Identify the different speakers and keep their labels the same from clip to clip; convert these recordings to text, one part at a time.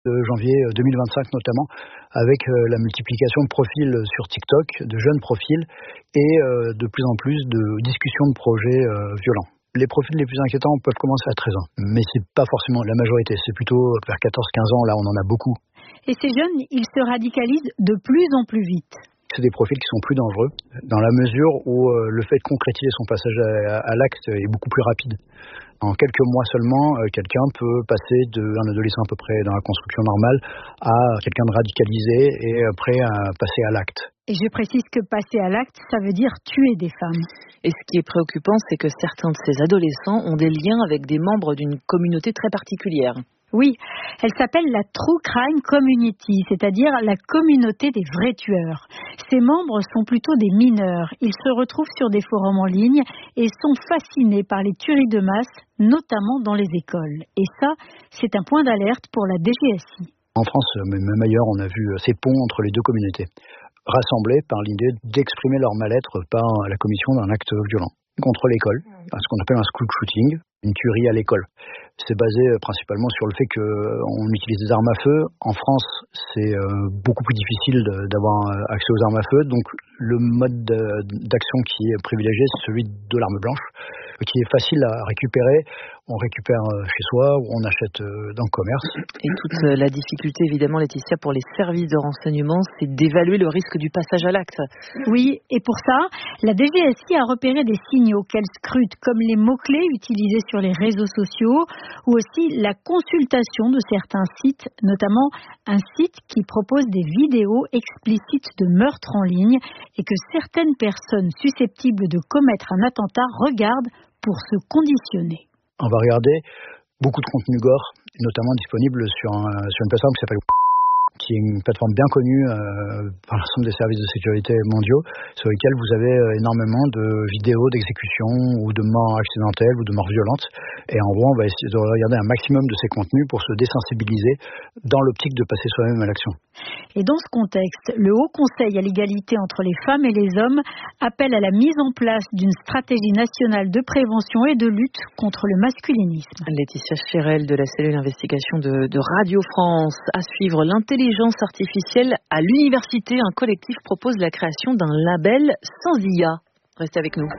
Speaker 1: de janvier 2025 notamment, avec la multiplication de profils sur TikTok, de jeunes profils, et de plus en plus de discussions de projets violents. Les profils les plus inquiétants peuvent commencer à 13 ans, mais c'est pas forcément la majorité, c'est plutôt vers 14-15 ans, là on en a beaucoup.
Speaker 2: Et ces jeunes, ils se radicalisent de plus en plus vite.
Speaker 1: C'est des profils qui sont plus dangereux, dans la mesure où le fait de concrétiser son passage à l'acte est beaucoup plus rapide. En quelques mois seulement, quelqu'un peut passer d'un adolescent à peu près dans la construction normale à quelqu'un de radicalisé et prêt à passer à l'acte.
Speaker 2: Et je précise que passer à l'acte, ça veut dire tuer des femmes.
Speaker 3: Et ce qui est préoccupant, c'est que certains de ces adolescents ont des liens avec des membres d'une communauté très particulière.
Speaker 2: Oui, elle s'appelle la True Crime Community, c'est-à-dire la communauté des vrais tueurs. Ses membres sont plutôt des mineurs. Ils se retrouvent sur des forums en ligne et sont fascinés par les tueries de masse, notamment dans les écoles. Et ça, c'est un point d'alerte pour la DGSI.
Speaker 1: En France, mais même ailleurs, on a vu ces ponts entre les deux communautés, rassemblés par l'idée d'exprimer leur mal-être par la commission d'un acte violent contre l'école, ce qu'on appelle un school shooting, une tuerie à l'école. C'est basé principalement sur le fait qu'on utilise des armes à feu. En France, c'est beaucoup plus difficile d'avoir accès aux armes à feu. Donc, le mode d'action qui est privilégié, c'est celui de l'arme blanche, qui est facile à récupérer. On récupère chez soi ou on achète dans le commerce.
Speaker 3: Et toute la difficulté, évidemment, Laetitia, pour les services de renseignement, c'est d'évaluer le risque du passage à l'acte.
Speaker 2: Oui, et pour ça, la DGSI a repéré des signaux qu'elle scrute, comme les mots-clés utilisés sur les réseaux sociaux, ou aussi la consultation de certains sites, notamment un site qui propose des vidéos explicites de meurtres en ligne et que certaines personnes susceptibles de commettre un attentat regardent pour se conditionner.
Speaker 1: On va regarder beaucoup de contenu gore, notamment disponible sur une plateforme qui s'appelle qui est une plateforme bien connue par l'ensemble des services de sécurité mondiaux, sur lesquels vous avez énormément de vidéos d'exécution ou de morts accidentelles ou de morts violentes. Et en gros, on va essayer de regarder un maximum de ces contenus pour se désensibiliser dans l'optique de passer soi-même à l'action.
Speaker 2: Et dans ce contexte, le Haut Conseil à l'égalité entre les femmes et les hommes appelle à la mise en place d'une stratégie nationale de prévention et de lutte contre le masculinisme.
Speaker 3: Laetitia Chérel de la cellule d'investigation de Radio France. À suivre, l'intelligence artificielle à l'université. Un collectif propose la création d'un label sans IA. Restez avec nous.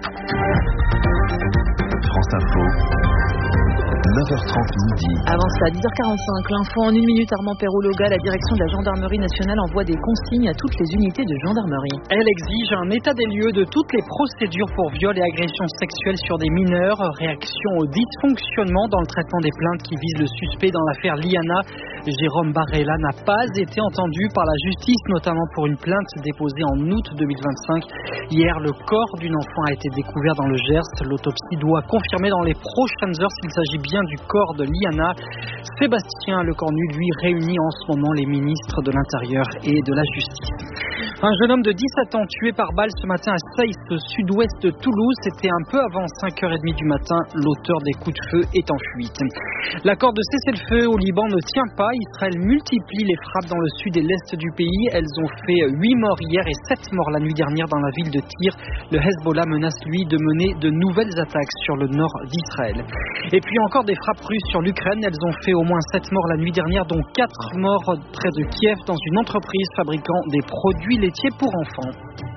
Speaker 4: France Info. 9h30 midi.
Speaker 3: Avant ça, 10h45, l'info en 1 minute. Armand Perrault-Loga, la direction de la gendarmerie nationale envoie des consignes à toutes les unités de gendarmerie.
Speaker 5: Elle exige un état des lieux de toutes les procédures pour viol et agressions sexuelles sur des mineurs. Réaction au dysfonctionnement dans le traitement des plaintes qui visent le suspect dans l'affaire Liana. Jérôme Barrella n'a pas été entendu par la justice, notamment pour une plainte déposée en août 2025. Hier, le corps d'une enfant a été découvert dans le Gers. L'autopsie doit confirmer dans les prochaines heures s'il s'agit bien du corps de Liana. Sébastien Lecornu, lui, réunit en ce moment les ministres de l'Intérieur et de la Justice. Un jeune homme de 17 ans tué par balle ce matin à Saïs, au sud-ouest de Toulouse. C'était un peu avant 5h30 du matin. L'auteur des coups de feu est en fuite. L'accord de cessez-le-feu au Liban ne tient pas. Israël multiplie les frappes dans le sud et l'est du pays. Elles ont fait 8 morts hier et 7 morts la nuit dernière dans la ville de Tyr. Le Hezbollah menace, lui, de mener de nouvelles attaques sur le nord d'Israël. Et puis encore des frappes russes sur l'Ukraine. Elles ont fait au moins 7 morts la nuit dernière, dont 4 morts près de Kiev dans une entreprise fabriquant des produits laitiers pour enfants.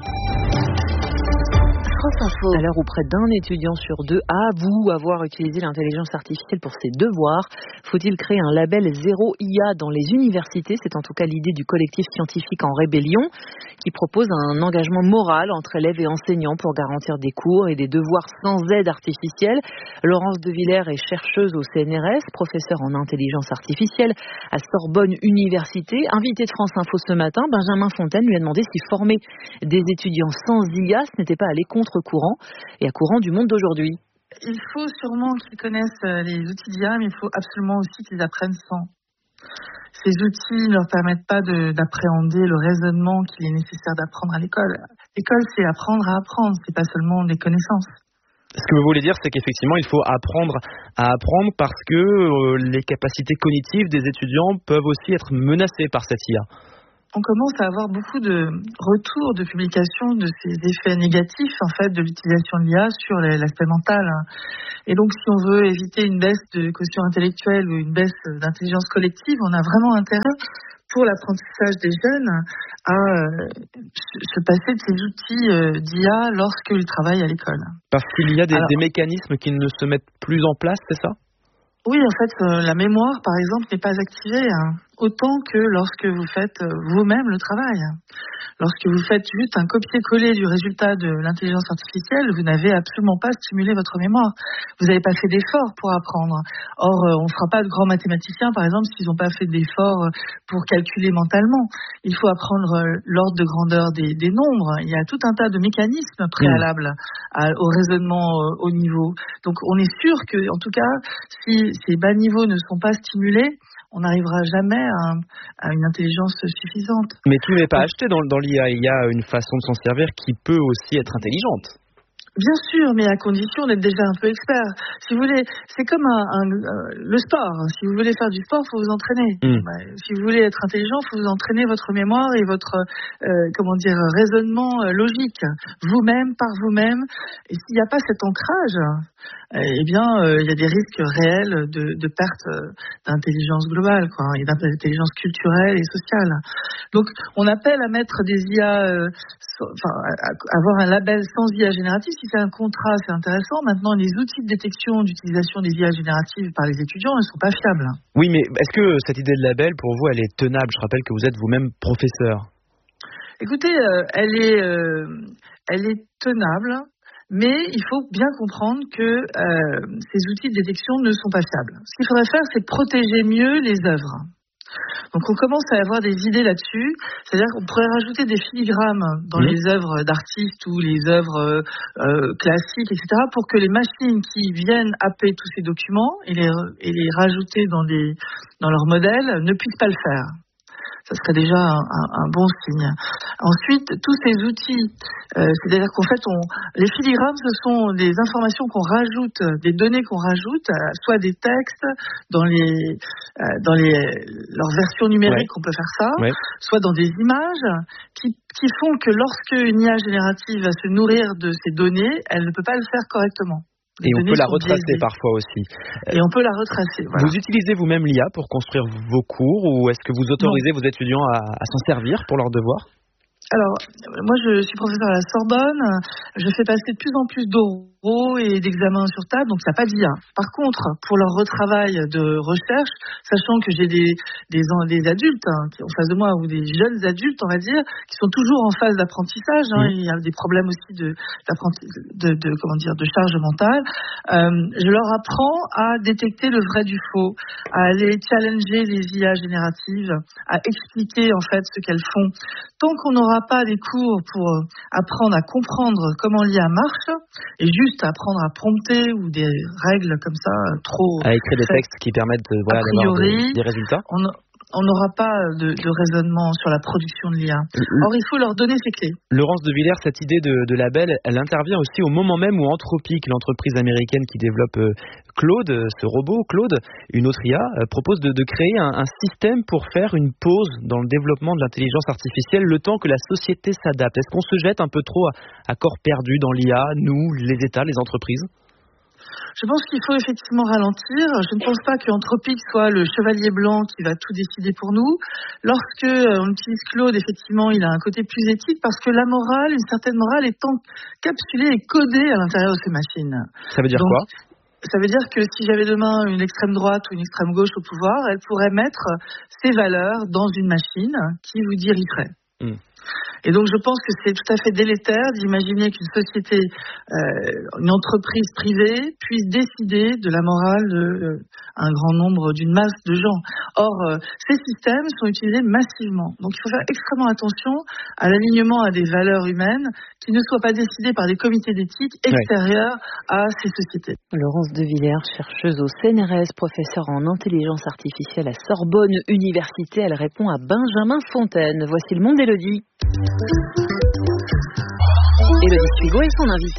Speaker 3: À l'heure où près d'un étudiant sur deux avoue avoir utilisé l'intelligence artificielle pour ses devoirs, faut-il créer un label zéro IA dans les universités? C'est en tout cas l'idée du collectif scientifique En Rébellion qui propose un engagement moral entre élèves et enseignants pour garantir des cours et des devoirs sans aide artificielle. Laurence De Villers est chercheuse au CNRS, professeure en intelligence artificielle à Sorbonne Université. Invitée de France Info ce matin, Benjamin Fontaine lui a demandé si former des étudiants sans IA, ce n'était pas aller contre-courant et à courant du monde d'aujourd'hui.
Speaker 6: Il faut sûrement qu'ils connaissent les outils d'IA, mais il faut absolument aussi qu'ils apprennent sans. Ces outils ne leur permettent pas d'appréhender le raisonnement qu'il est nécessaire d'apprendre à l'école. L'école, c'est apprendre à apprendre, c'est pas seulement des connaissances.
Speaker 7: Ce que vous voulez dire, c'est qu'effectivement, il faut apprendre à apprendre parce que les capacités cognitives des étudiants peuvent aussi être menacées par cette IA.
Speaker 6: on commence à avoir beaucoup de retours de publications de ces effets négatifs en fait de l'utilisation de l'IA sur l'aspect mental. Et donc, si on veut éviter une baisse de quotient intellectuel ou une baisse d'intelligence collective, on a vraiment intérêt pour l'apprentissage des jeunes à se passer de ces outils d'IA lorsqu'ils travaillent à l'école.
Speaker 7: Parce qu'il y a des mécanismes qui ne se mettent plus en place, c'est ça ?
Speaker 6: Oui, en fait, la mémoire, par exemple, n'est pas activée autant que lorsque vous faites vous-même le travail. Lorsque vous faites juste un copier-coller du résultat de l'intelligence artificielle, vous n'avez absolument pas stimulé votre mémoire. Vous n'avez pas fait d'effort pour apprendre. Or, on ne fera pas de grands mathématiciens, par exemple, s'ils n'ont pas fait d'effort pour calculer mentalement. Il faut apprendre l'ordre de grandeur des nombres. Il y a tout un tas de mécanismes préalables au raisonnement haut niveau. Donc, on est sûr que, en tout cas, si ces bas niveaux ne sont pas stimulés, on n'arrivera jamais à une intelligence suffisante.
Speaker 7: Mais tout n'est pas acheté dans l'IA. Il y a une façon de s'en servir qui peut aussi être intelligente.
Speaker 6: Bien sûr, mais à condition d'être déjà un peu expert. Si vous voulez, c'est comme le sport. Si vous voulez faire du sport, il faut vous entraîner. Si vous voulez être intelligent, il faut vous entraîner votre mémoire et votre raisonnement logique, vous-même, par vous-même. Et s'il n'y a pas cet ancrage, il y a des risques réels de perte d'intelligence globale, et d'intelligence culturelle et sociale. Donc, on appelle à mettre des IA, avoir un label sans IA générative. Si c'est un contrat, c'est intéressant. Maintenant, les outils de détection d'utilisation des IA génératives par les étudiants ne sont pas fiables.
Speaker 7: Oui, mais est-ce que cette idée de label, pour vous, elle est tenable ? Je rappelle que vous êtes vous-même professeur.
Speaker 6: Écoutez, elle est tenable. Mais il faut bien comprendre que ces outils de détection ne sont pas fiables. Ce qu'il faudrait faire, c'est protéger mieux les œuvres. Donc on commence à avoir des idées là-dessus, c'est-à-dire qu'on pourrait rajouter des filigrammes dans les œuvres d'artistes ou les œuvres classiques, etc., pour que les machines qui viennent happer tous ces documents et les rajouter dans leur modèle ne puissent pas le faire. Ça serait déjà un bon signe. Ensuite, tous ces outils, c'est-à-dire qu'en fait, les filigrammes, ce sont des informations qu'on rajoute, des données qu'on rajoute, soit des textes dans leurs versions numériques, on peut faire ça, soit dans des images qui font que lorsque une IA générative va se nourrir de ces données, elle ne peut pas le faire correctement.
Speaker 7: Et on peut la retracer parfois aussi.
Speaker 6: Et on peut la retracer, voilà.
Speaker 7: Vous utilisez vous-même l'IA pour construire vos cours ou est-ce que vous autorisez vos étudiants à s'en servir pour leurs devoirs ?
Speaker 6: Alors, moi je suis professeur à la Sorbonne, je fais passer de plus en plus d'oraux et d'examens sur table, donc il n'y a pas d'IA. Par contre, pour leur retravail de recherche, sachant que j'ai des adultes qui en face de moi, ou des jeunes adultes, on va dire, qui sont toujours en phase d'apprentissage, il y a des problèmes aussi de charge mentale, je leur apprends à détecter le vrai du faux, à aller challenger les IA génératives, à expliquer en fait ce qu'elles font. Tant qu'on n'aura pas des cours pour apprendre à comprendre comment l'IA marche et juste apprendre à prompter ou des règles comme ça trop...
Speaker 7: À écrire des textes qui permettent d'avoir des résultats.
Speaker 6: On n'aura pas de raisonnement sur la production de l'IA. Or, il faut leur donner ces clés.
Speaker 7: Laurence de Villers, cette idée de label, elle intervient aussi au moment même où Anthropic, l'entreprise américaine qui développe Claude, ce robot Claude, une autre IA, propose de créer un système pour faire une pause dans le développement de l'intelligence artificielle le temps que la société s'adapte. Est-ce qu'on se jette un peu trop à corps perdu dans l'IA, nous, les États, les entreprises ?
Speaker 6: Je pense qu'il faut effectivement ralentir. Je ne pense pas qu'Anthropic soit le chevalier blanc qui va tout décider pour nous. Lorsque on utilise Claude, effectivement, il a un côté plus éthique parce que la morale, une certaine morale, est encapsulée et codée à l'intérieur de ces machines.
Speaker 7: Ça veut dire quoi ?
Speaker 6: Ça veut dire que si j'avais demain une extrême droite ou une extrême gauche au pouvoir, elle pourrait mettre ses valeurs dans une machine qui vous dirigerait. Et donc je pense que c'est tout à fait délétère d'imaginer qu'une société, une entreprise privée puisse décider de la morale d'un grand nombre, d'une masse de gens. Or, ces systèmes sont utilisés massivement. Donc il faut faire extrêmement attention à l'alignement à des valeurs humaines qui ne soient pas décidées par des comités d'éthique extérieurs à ces sociétés.
Speaker 3: Laurence de Villers, chercheuse au CNRS, professeure en intelligence artificielle à Sorbonne Université, elle répond à Benjamin Fontaine. Voici Le Monde d'Élodie. Élodie Spigo est son invitée.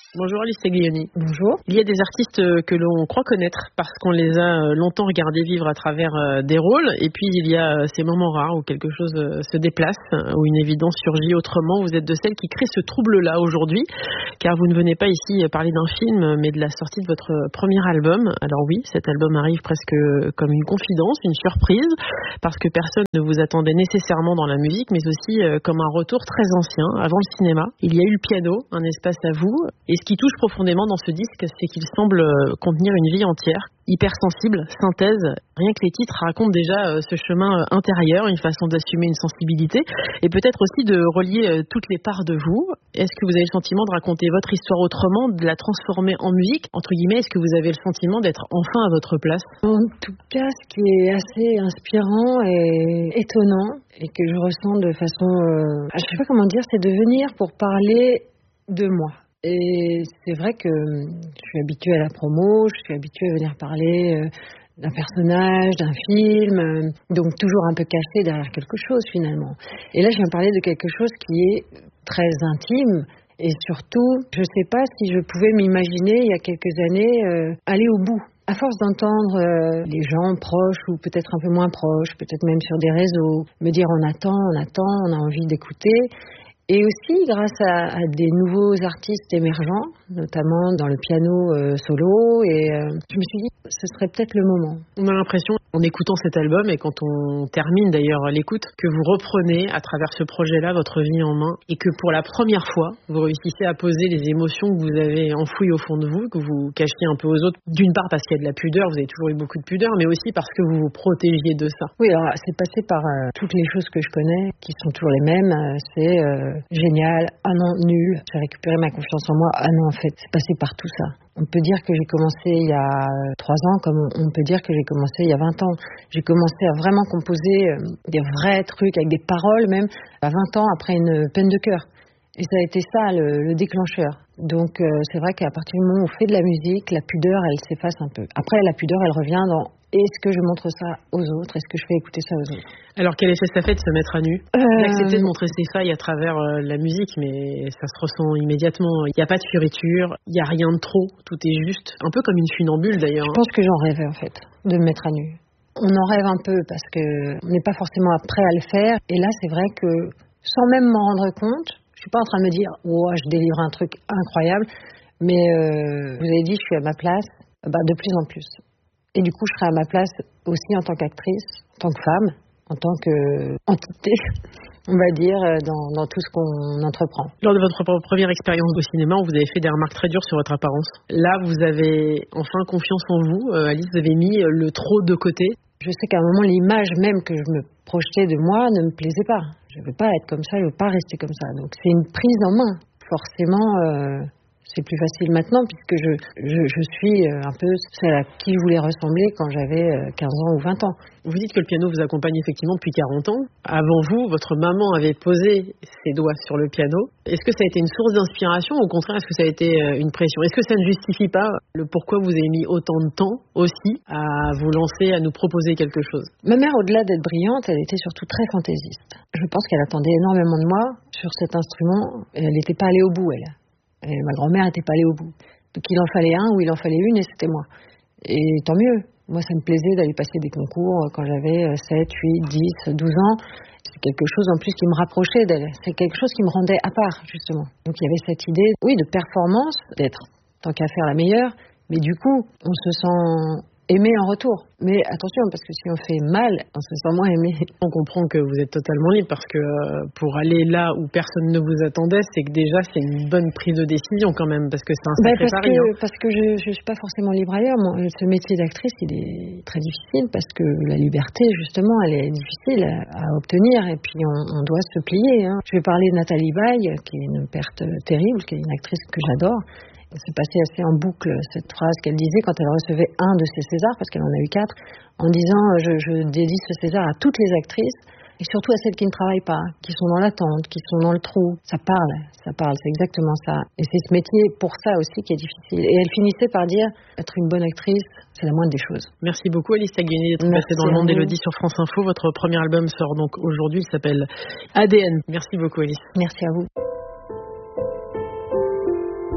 Speaker 8: Bonjour Alice Taglioni.
Speaker 9: Bonjour.
Speaker 8: Il y a des artistes que l'on croit connaître parce qu'on les a longtemps regardés vivre à travers des rôles, et puis il y a ces moments rares où quelque chose se déplace, où une évidence surgit autrement. Vous êtes de celles qui créent ce trouble-là aujourd'hui, car vous ne venez pas ici parler d'un film, mais de la sortie de votre premier album. Alors oui, cet album arrive presque comme une confidence, une surprise, parce que personne ne vous attendait nécessairement dans la musique, mais aussi comme un retour très ancien, avant le cinéma. Il y a eu le piano, un espace à vous, et ce qui touche profondément dans ce disque, c'est qu'il semble contenir une vie entière, hypersensible, synthèse. Rien que les titres racontent déjà ce chemin intérieur, une façon d'assumer une sensibilité, et peut-être aussi de relier toutes les parts de vous. Est-ce que vous avez le sentiment de raconter votre histoire autrement, de la transformer en musique, entre guillemets? Est-ce que vous avez le sentiment d'être enfin à votre place?
Speaker 9: En tout cas, ce qui est assez inspirant et étonnant, et que je ressens de façon, je sais pas comment dire, c'est de venir pour parler de moi. Et c'est vrai que je suis habituée à la promo, je suis habituée à venir parler d'un personnage, d'un film, donc toujours un peu caché derrière quelque chose finalement. Et là, je viens parler de quelque chose qui est très intime, et surtout, je ne sais pas si je pouvais m'imaginer il y a quelques années aller au bout. À force d'entendre les gens proches ou peut-être un peu moins proches, peut-être même sur des réseaux, me dire on attend, on a envie d'écouter. Et aussi grâce à des nouveaux artistes émergents, notamment dans le piano solo, et je me suis dit ce serait peut-être le moment.
Speaker 8: On a l'impression, en écoutant cet album, et quand on termine d'ailleurs l'écoute, que vous reprenez à travers ce projet-là votre vie en main, et que pour la première fois, vous réussissez à poser les émotions que vous avez enfouies au fond de vous, que vous cachiez un peu aux autres. D'une part parce qu'il y a de la pudeur, vous avez toujours eu beaucoup de pudeur, mais aussi parce que vous vous protégiez de ça.
Speaker 9: Oui, alors c'est passé par toutes les choses que je connais, qui sont toujours les mêmes. C'est génial, ah non, nul, j'ai récupéré ma confiance en moi, ah non, en fait, c'est passé par tout ça. On peut dire que j'ai commencé il y a 3 ans, comme on peut dire que j'ai commencé il y a 20 ans. J'ai commencé à vraiment composer des vrais trucs, avec des paroles même, à 20 ans après une peine de cœur. Et ça a été ça le déclencheur. Donc c'est vrai qu'à partir du moment où on fait de la musique, la pudeur, elle s'efface un peu. Après, la pudeur, elle revient dans est-ce que je montre ça aux autres? Est-ce que je fais écouter ça aux autres?
Speaker 8: Alors quel effet ça fait de se mettre à nu? D'accepter de montrer ses failles à travers la musique, mais ça se ressent immédiatement. Il n'y a pas de fioriture, il n'y a rien de trop, tout est juste, un peu comme une funambule d'ailleurs.
Speaker 9: Je pense que j'en rêvais en fait, de me mettre à nu. On en rêve un peu parce qu'on n'est pas forcément prêt à le faire. Et là, c'est vrai que sans même m'en rendre compte, je suis pas en train de me dire oh, je délivre un truc incroyable, mais vous avez dit je suis à ma place, de plus en plus. Et du coup, je serai à ma place aussi en tant qu'actrice, en tant que femme, en tant qu'entité, on va dire, dans tout ce qu'on entreprend.
Speaker 8: Lors de votre première expérience au cinéma, vous avez fait des remarques très dures sur votre apparence. Là, vous avez enfin confiance en vous. Alice, vous avez mis le trop de côté.
Speaker 9: Je sais qu'à un moment, l'image même que je me projetais de moi ne me plaisait pas. Je ne veux pas être comme ça, je ne veux pas rester comme ça. Donc c'est une prise en main. Forcément, c'est plus facile maintenant puisque je suis un peu celle à qui je voulais ressembler quand j'avais 15 ans ou 20 ans.
Speaker 8: Vous dites que le piano vous accompagne effectivement depuis 40 ans. Avant vous, votre maman avait posé ses doigts sur le piano. Est-ce que ça a été une source d'inspiration ou au contraire, est-ce que ça a été une pression? Est-ce que ça ne justifie pas le pourquoi vous avez mis autant de temps aussi à vous lancer, à nous proposer quelque chose?
Speaker 9: Ma mère, au-delà d'être brillante, elle était surtout très fantaisiste. Je pense qu'elle attendait énormément de moi sur cet instrument. Elle n'était pas allée au bout, elle. Et ma grand-mère n'était pas allée au bout. Donc il en fallait un ou il en fallait une et c'était moi. Et tant mieux. Moi, ça me plaisait d'aller passer des concours quand j'avais 7, 8, 10, 12 ans. C'est quelque chose en plus qui me rapprochait d'elle. C'est quelque chose qui me rendait à part, justement. Donc il y avait cette idée, oui, de performance, d'être tant qu'à faire la meilleure. Mais du coup, on se sent aimé en retour. Mais attention, parce que si on fait mal, on se sent moins aimé.
Speaker 8: On comprend que vous êtes totalement libre parce que pour aller là où personne ne vous attendait, c'est que déjà c'est une bonne prise de décision quand même, parce que c'est un sacré pari.
Speaker 9: Parce que je suis pas forcément libre ailleurs. Moi, ce métier d'actrice, il est très difficile parce que la liberté, justement, elle est difficile à obtenir et puis on doit se plier. Je vais parler de Nathalie Baye, qui est une perte terrible, qui est une actrice que j'adore. C'est passé assez en boucle cette phrase qu'elle disait quand elle recevait un de ses Césars, parce qu'elle en a eu 4, en disant je dédie ce César à toutes les actrices et surtout à celles qui ne travaillent pas, qui sont dans l'attente, qui sont dans le trou. Ça parle, c'est exactement ça. Et c'est ce métier pour ça aussi qui est difficile. Et elle finissait par dire être une bonne actrice, c'est la moindre des choses.
Speaker 8: Merci beaucoup Alice Taglioni d'être passée dans le monde d'Élodie sur France Info. Votre premier album sort donc aujourd'hui, il s'appelle ADN. Merci beaucoup Alice.
Speaker 9: Merci à vous.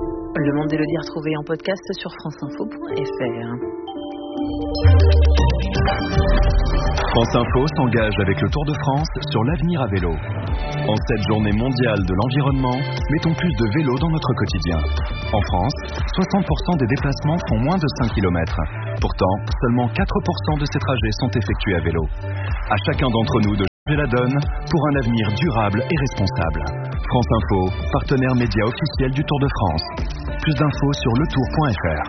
Speaker 3: Le Monde d'Élodie retrouvé en podcast sur franceinfo.fr.
Speaker 4: France Info s'engage avec le Tour de France sur l'avenir à vélo. En cette journée mondiale de l'environnement, mettons plus de vélo dans notre quotidien. En France, 60% des déplacements font moins de 5 km. Pourtant, seulement 4% de ces trajets sont effectués à vélo. À chacun d'entre nous de changer la donne pour un avenir durable et responsable. France Info, partenaire média officiel du Tour de France. Plus d'infos sur letour.fr.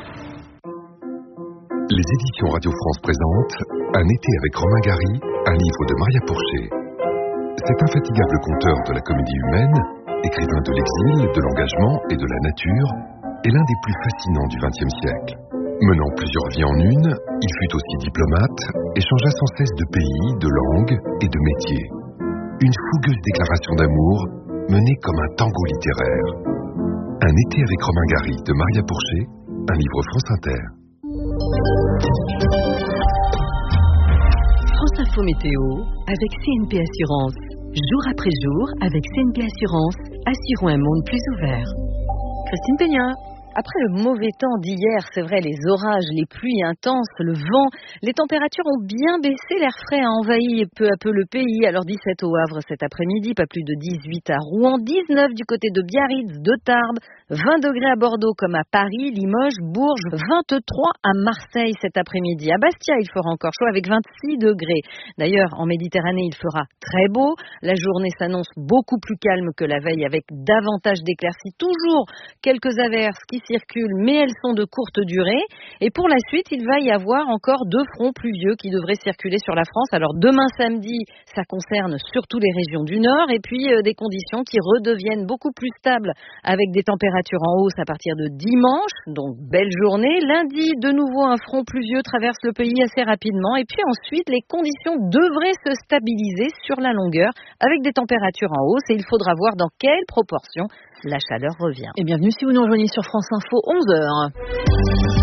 Speaker 10: Les éditions Radio France présentent Un été avec Romain Gary, un livre de Maria Pourchet. Cet infatigable conteur de la comédie humaine, écrivain de l'exil, de l'engagement et de la nature, est l'un des plus fascinants du XXe siècle. Menant plusieurs vies en une, il fut aussi diplomate et changea sans cesse de pays, de langue et de métier. Une fougueuse déclaration d'amour menée comme un tango littéraire. Un été avec Romain Gary de Maria Pourchet, un livre France Inter.
Speaker 11: France Info Météo avec CNP Assurance. Jour après jour, avec CNP Assurance, assurons un monde plus ouvert.
Speaker 3: Christine Peña. Après le mauvais temps d'hier, c'est vrai, les orages, les pluies intenses, le vent, les températures ont bien baissé, l'air frais a envahi peu à peu le pays. Alors 17 au Havre cet après-midi, pas plus de 18 à Rouen, 19 du côté de Biarritz, de Tarbes, 20 degrés à Bordeaux comme à Paris, Limoges, Bourges, 23 à Marseille cet après-midi. À Bastia, il fera encore chaud avec 26 degrés. D'ailleurs, en Méditerranée, il fera très beau. La journée s'annonce beaucoup plus calme que la veille avec davantage d'éclaircies. Toujours quelques averses qui circulent, mais elles sont de courte durée. Et pour la suite, il va y avoir encore 2 fronts pluvieux qui devraient circuler sur la France. Alors demain samedi, ça concerne surtout les régions du nord. Et puis des conditions qui redeviennent beaucoup plus stables avec des températures en hausse à partir de dimanche, donc belle journée. Lundi, de nouveau un front pluvieux traverse le pays assez rapidement et puis ensuite les conditions devraient se stabiliser sur la longueur avec des températures en hausse et il faudra voir dans quelle proportion la chaleur revient. Et bienvenue si vous nous rejoignez sur France Info, 11h.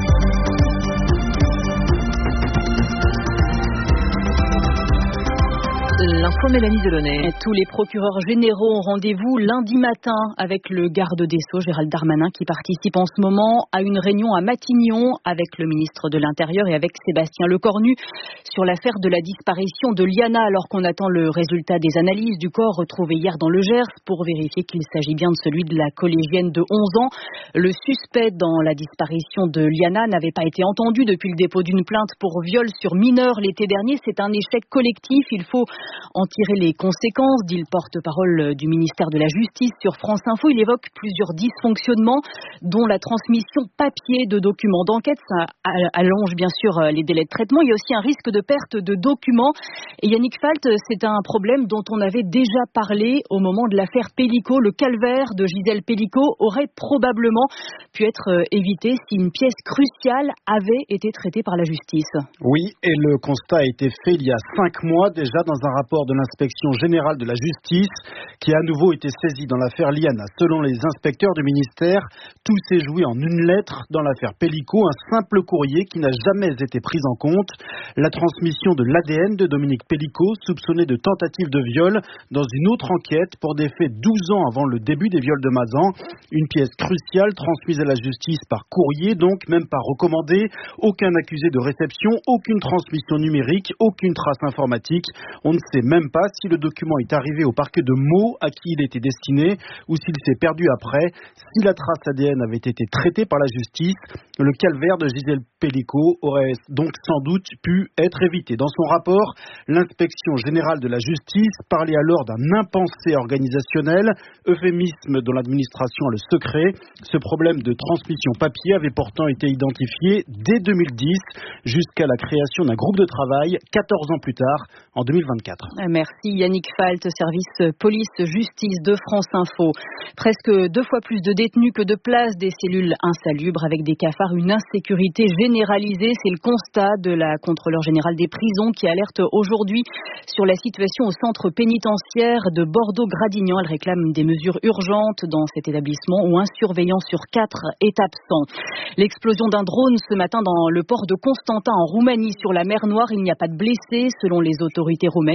Speaker 3: L'info Mélanie Delaunay.
Speaker 2: Tous les procureurs généraux ont rendez-vous lundi matin avec le garde des Sceaux, Gérald Darmanin, qui participe en ce moment à une réunion à Matignon avec le ministre de l'Intérieur et avec Sébastien Lecornu sur l'affaire de la disparition de Liana, alors qu'on attend le résultat des analyses du corps retrouvé hier dans le Gers pour vérifier qu'il s'agit bien de celui de la collégienne de 11 ans. Le suspect dans la disparition de Liana n'avait pas été entendu depuis le dépôt d'une plainte pour viol sur mineur l'été dernier. C'est un échec collectif. Il faut en tirer les conséquences, dit le porte-parole du ministère de la Justice sur France Info. Il évoque plusieurs dysfonctionnements, dont la transmission papier de documents d'enquête. Ça allonge bien sûr les délais de traitement. Il y a aussi un risque de perte de documents. Et Yannick Falt, c'est un problème dont on avait déjà parlé au moment de l'affaire Pélicaud. Le calvaire de Gisèle Pélicaud aurait probablement pu être évité si une pièce cruciale avait été traitée par la justice.
Speaker 12: Oui, et le constat a été fait il y a 5 mois déjà dans un rapport de l'inspection générale de la justice qui a à nouveau été saisi dans l'affaire Liana. Selon les inspecteurs du ministère, tout s'est joué en une lettre dans l'affaire Pélicaud, un simple courrier qui n'a jamais été pris en compte. La transmission de l'ADN de Dominique Pélicaud, soupçonné de tentative de viol dans une autre enquête pour des faits 12 ans avant le début des viols de Mazan. Une pièce cruciale transmise à la justice par courrier, donc même pas recommandée. Aucun accusé de réception, aucune transmission numérique, aucune trace informatique. On ne sait même pas si le document est arrivé au parquet de Meaux à qui il était destiné ou s'il s'est perdu après. Si la trace ADN avait été traitée par la justice, le calvaire de Gisèle Pélicaud aurait donc sans doute pu être évité. Dans son rapport, l'inspection générale de la justice parlait alors d'un impensé organisationnel, euphémisme dont l'administration a le secret. Ce problème de transmission papier avait pourtant été identifié dès 2010 jusqu'à la création d'un groupe de travail 14 ans plus tard, en 2024.
Speaker 2: Merci Yannick Falt, service police-justice de France Info. Presque 2 fois plus de détenus que de places, des cellules insalubres avec des cafards, une insécurité généralisée. C'est le constat de la contrôleure générale des prisons qui alerte aujourd'hui sur la situation au centre pénitentiaire de Bordeaux-Gradignan. Elle réclame des mesures urgentes dans cet établissement où un surveillant sur 4 est absent. L'explosion d'un drone ce matin dans le port de Constanța en Roumanie sur la mer Noire. Il n'y a pas de blessés selon les autorités roumaines.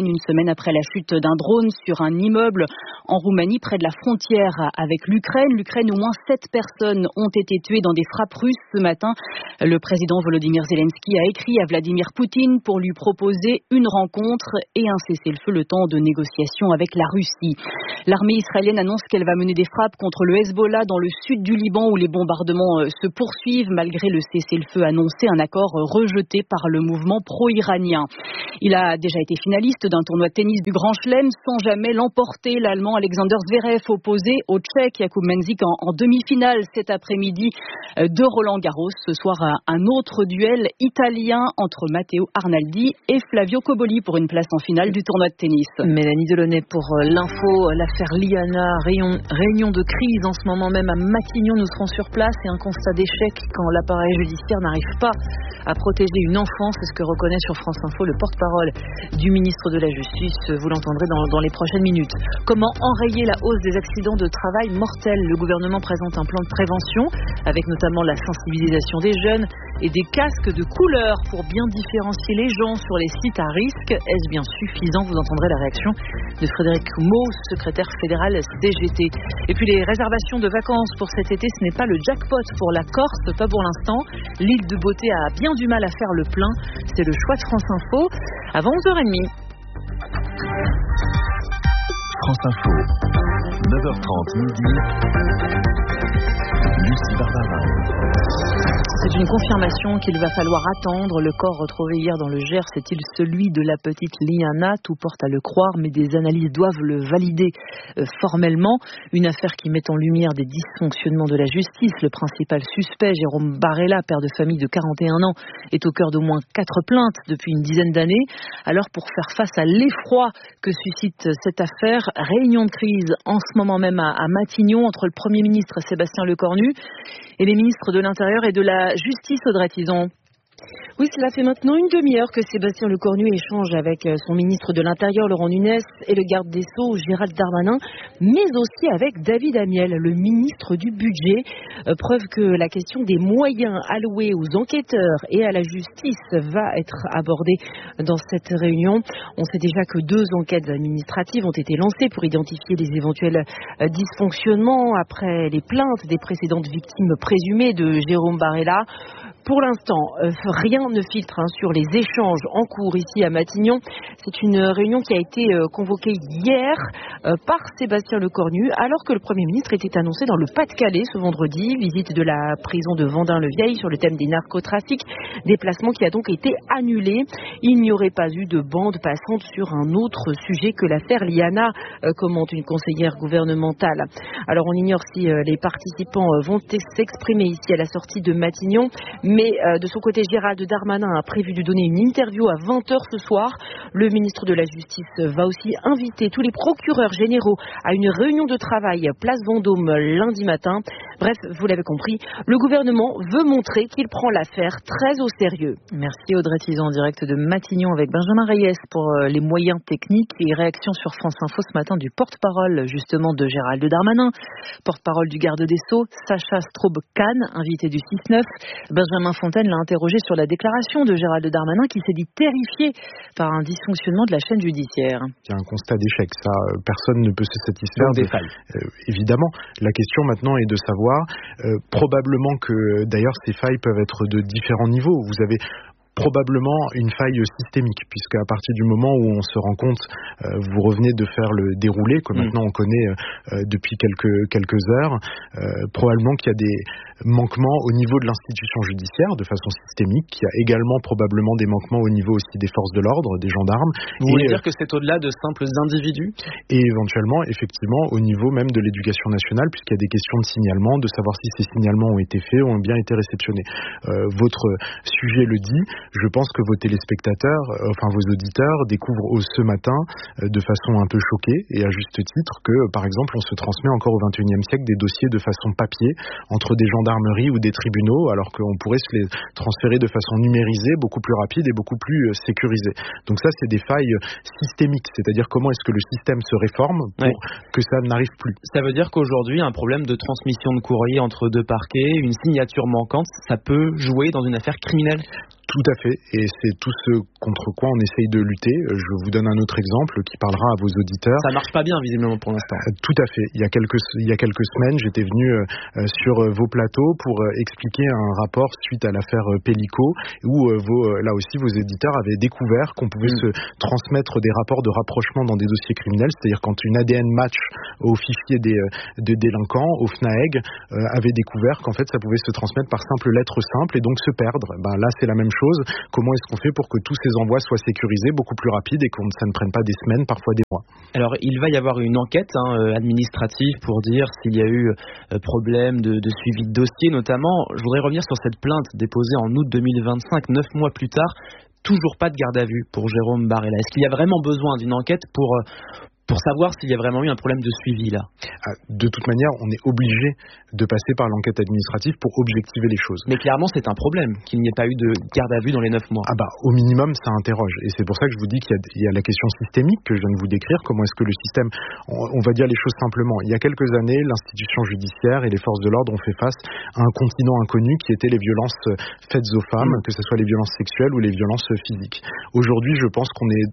Speaker 13: une semaine après la chute d'un drone sur un immeuble en Roumanie, près de la frontière avec l'Ukraine. L'Ukraine, au moins 7 personnes ont été tuées dans des frappes russes ce matin. Le président Volodymyr Zelensky a écrit à Vladimir Poutine pour lui proposer une rencontre et un cessez-le-feu le temps de négociations avec la Russie. L'armée israélienne annonce qu'elle va mener des frappes contre le Hezbollah dans le sud du Liban où les bombardements se poursuivent malgré le cessez-le-feu annoncé, un accord rejeté par le mouvement pro-iranien. Il a déjà été finaliste d'un tournoi de tennis du Grand Chelem sans jamais l'emporter. L'Allemand Alexander Zverev opposé au Tchèque Jakub Mensik en demi-finale cet après-midi de Roland-Garros. Ce soir, un autre duel italien entre Matteo Arnaldi et Flavio Cobolli pour une place en finale du tournoi de tennis.
Speaker 3: Mélanie Delaunay pour l'info, l'affaire Liana, réunion de crise en ce moment même à Matignon. Nous serons sur place et un constat d'échec quand l'appareil judiciaire n'arrive pas à protéger une enfant. C'est ce que reconnaît sur France Info le porte-parole du ministre de la Justice. Vous l'entendrez dans les prochaines minutes. Comment enrayer la hausse des accidents de travail mortels? Le gouvernement présente un plan de prévention avec notamment la sensibilisation des jeunes et des casques de couleur pour bien différencier les gens sur les sites à risque. Est-ce bien suffisant? Vous entendrez la réaction de Frédéric Meaux, secrétaire fédéral CGT. Et puis les réservations de vacances pour cet été, ce n'est pas le jackpot pour la Corse, pas pour l'instant. L'île de Beauté a bien du mal à faire le plein. C'est le choix de France Info avant 11h30.
Speaker 4: France Info, 9h30 midi. Lucie Barbara.
Speaker 3: C'est une confirmation qu'il va falloir attendre. Le corps retrouvé hier dans le Gers est-il celui de la petite Liana? Tout porte à le croire, mais des analyses doivent le valider formellement. Une affaire qui met en lumière des dysfonctionnements de la justice. Le principal suspect, Jérôme Barella, père de famille de 41 ans, est au cœur d'au moins 4 plaintes depuis une dizaine d'années. Alors pour faire face à l'effroi que suscite cette affaire, réunion de crise en ce moment même à Matignon entre le Premier ministre Sébastien Lecornu et les ministres de l'Intérieur et de la Justice, Audrey Tison.
Speaker 14: Oui, cela fait maintenant une demi-heure que Sébastien Lecornu échange avec son ministre de l'Intérieur, Laurent Nunez, et le garde des Sceaux, Gérald Darmanin, mais aussi avec David Amiel, le ministre du Budget. Preuve que la question des moyens alloués aux enquêteurs et à la justice va être abordée dans cette réunion. On sait déjà que 2 enquêtes administratives ont été lancées pour identifier les éventuels dysfonctionnements après les plaintes des précédentes victimes présumées de Jérôme Barella. Pour l'instant, rien ne filtre sur les échanges en cours ici à Matignon. C'est une réunion qui a été convoquée hier par Sébastien Lecornu, alors que le Premier ministre était annoncé dans le Pas-de-Calais ce vendredi. Visite de la prison de Vendin-le-Vieil sur le thème des narcotrafics. Déplacement qui a donc été annulé. Il n'y aurait pas eu de bande passante sur un autre sujet que l'affaire Liana, commente une conseillère gouvernementale. Alors on ignore si les participants vont s'exprimer ici à la sortie de Matignon. Mais de son côté, Gérald Darmanin a prévu de donner une interview à 20h ce soir. Le ministre de la Justice va aussi inviter tous les procureurs généraux à une réunion de travail place Vendôme lundi matin. Bref, vous l'avez compris, le gouvernement veut montrer qu'il prend l'affaire très au sérieux.
Speaker 3: Merci Audrey Tison en direct de Matignon avec Benjamin Reyes pour les moyens techniques et réactions sur France Info ce matin du porte-parole justement de Gérald Darmanin, porte-parole du garde des Sceaux, Sacha Straub-Kahn, invité du 6-9. Benjamin Fontaine l'a interrogé sur la déclaration de Gérald Darmanin qui s'est dit terrifié par un dysfonctionnement de la chaîne judiciaire.
Speaker 15: Il y a un constat d'échec, ça, personne ne peut se satisfaire des failles. Évidemment, la question maintenant est de savoir, probablement que d'ailleurs ces failles peuvent être de différents niveaux. Vous avez probablement une faille systémique, puisque à partir du moment où on se rend compte, vous revenez de faire le déroulé, que maintenant on connaît depuis quelques heures, probablement qu'il y a des manquements au niveau de l'institution judiciaire de façon systémique, qu'il y a également probablement des manquements au niveau aussi des forces de l'ordre, des gendarmes.
Speaker 7: Vous voulez dire que c'est au-delà de simples individus?
Speaker 15: Et éventuellement, effectivement, au niveau même de l'éducation nationale, puisqu'il y a des questions de signalement, de savoir si ces signalements ont été faits, ont bien été réceptionnés. Votre sujet le dit, je pense que vos téléspectateurs, vos auditeurs découvrent ce matin de façon un peu choquée et à juste titre que, par exemple, on se transmet encore au XXIe siècle des dossiers de façon papier entre des gendarmeries ou des tribunaux, alors qu'on pourrait se les transférer de façon numérisée, beaucoup plus rapide et beaucoup plus sécurisée. Donc ça, c'est des failles systémiques, c'est-à-dire comment est-ce que le système se réforme pour que ça n'arrive plus.
Speaker 7: Ça veut dire qu'aujourd'hui, un problème de transmission de courrier entre 2 parquets, une signature manquante, ça peut jouer dans une affaire criminelle?
Speaker 15: Tout à fait, et c'est tout ce contre quoi on essaye de lutter. Je vous donne un autre exemple qui parlera à vos auditeurs.
Speaker 7: Ça marche pas bien visiblement pour l'instant.
Speaker 15: Tout à fait. Il y a quelques semaines, j'étais venu sur vos plateaux pour expliquer un rapport suite à l'affaire Pellico, où là aussi vos éditeurs avaient découvert qu'on pouvait se transmettre des rapports de rapprochement dans des dossiers criminels, c'est-à-dire quand une ADN match au fichier des délinquants, au FNAEG, avait découvert qu'en fait ça pouvait se transmettre par simple lettre simple et donc se perdre. Là c'est la même chose. Comment est-ce qu'on fait pour que tous ces envois soient sécurisés, beaucoup plus rapides et que ça ne prenne pas des semaines, parfois des mois?
Speaker 7: Alors il va y avoir une enquête administrative pour dire s'il y a eu problème de suivi de dossier notamment. Je voudrais revenir sur cette plainte déposée en août 2025, 9 mois plus tard. Toujours pas de garde à vue pour Jérôme Barella. Est-ce qu'il y a vraiment besoin d'une enquête pour savoir s'il y a vraiment eu un problème de suivi là?
Speaker 15: De toute manière, on est obligé de passer par l'enquête administrative pour objectiver les choses.
Speaker 7: Mais clairement, c'est un problème qu'il n'y ait pas eu de garde à vue dans les 9 mois.
Speaker 15: Au minimum, ça interroge. Et c'est pour ça que je vous dis qu'il y a la question systémique que je viens de vous décrire. Comment est-ce que le système... On va dire les choses simplement. Il y a quelques années, l'institution judiciaire et les forces de l'ordre ont fait face à un continent inconnu qui était les violences faites aux femmes, que ce soit les violences sexuelles ou les violences physiques. Aujourd'hui, je pense qu'on est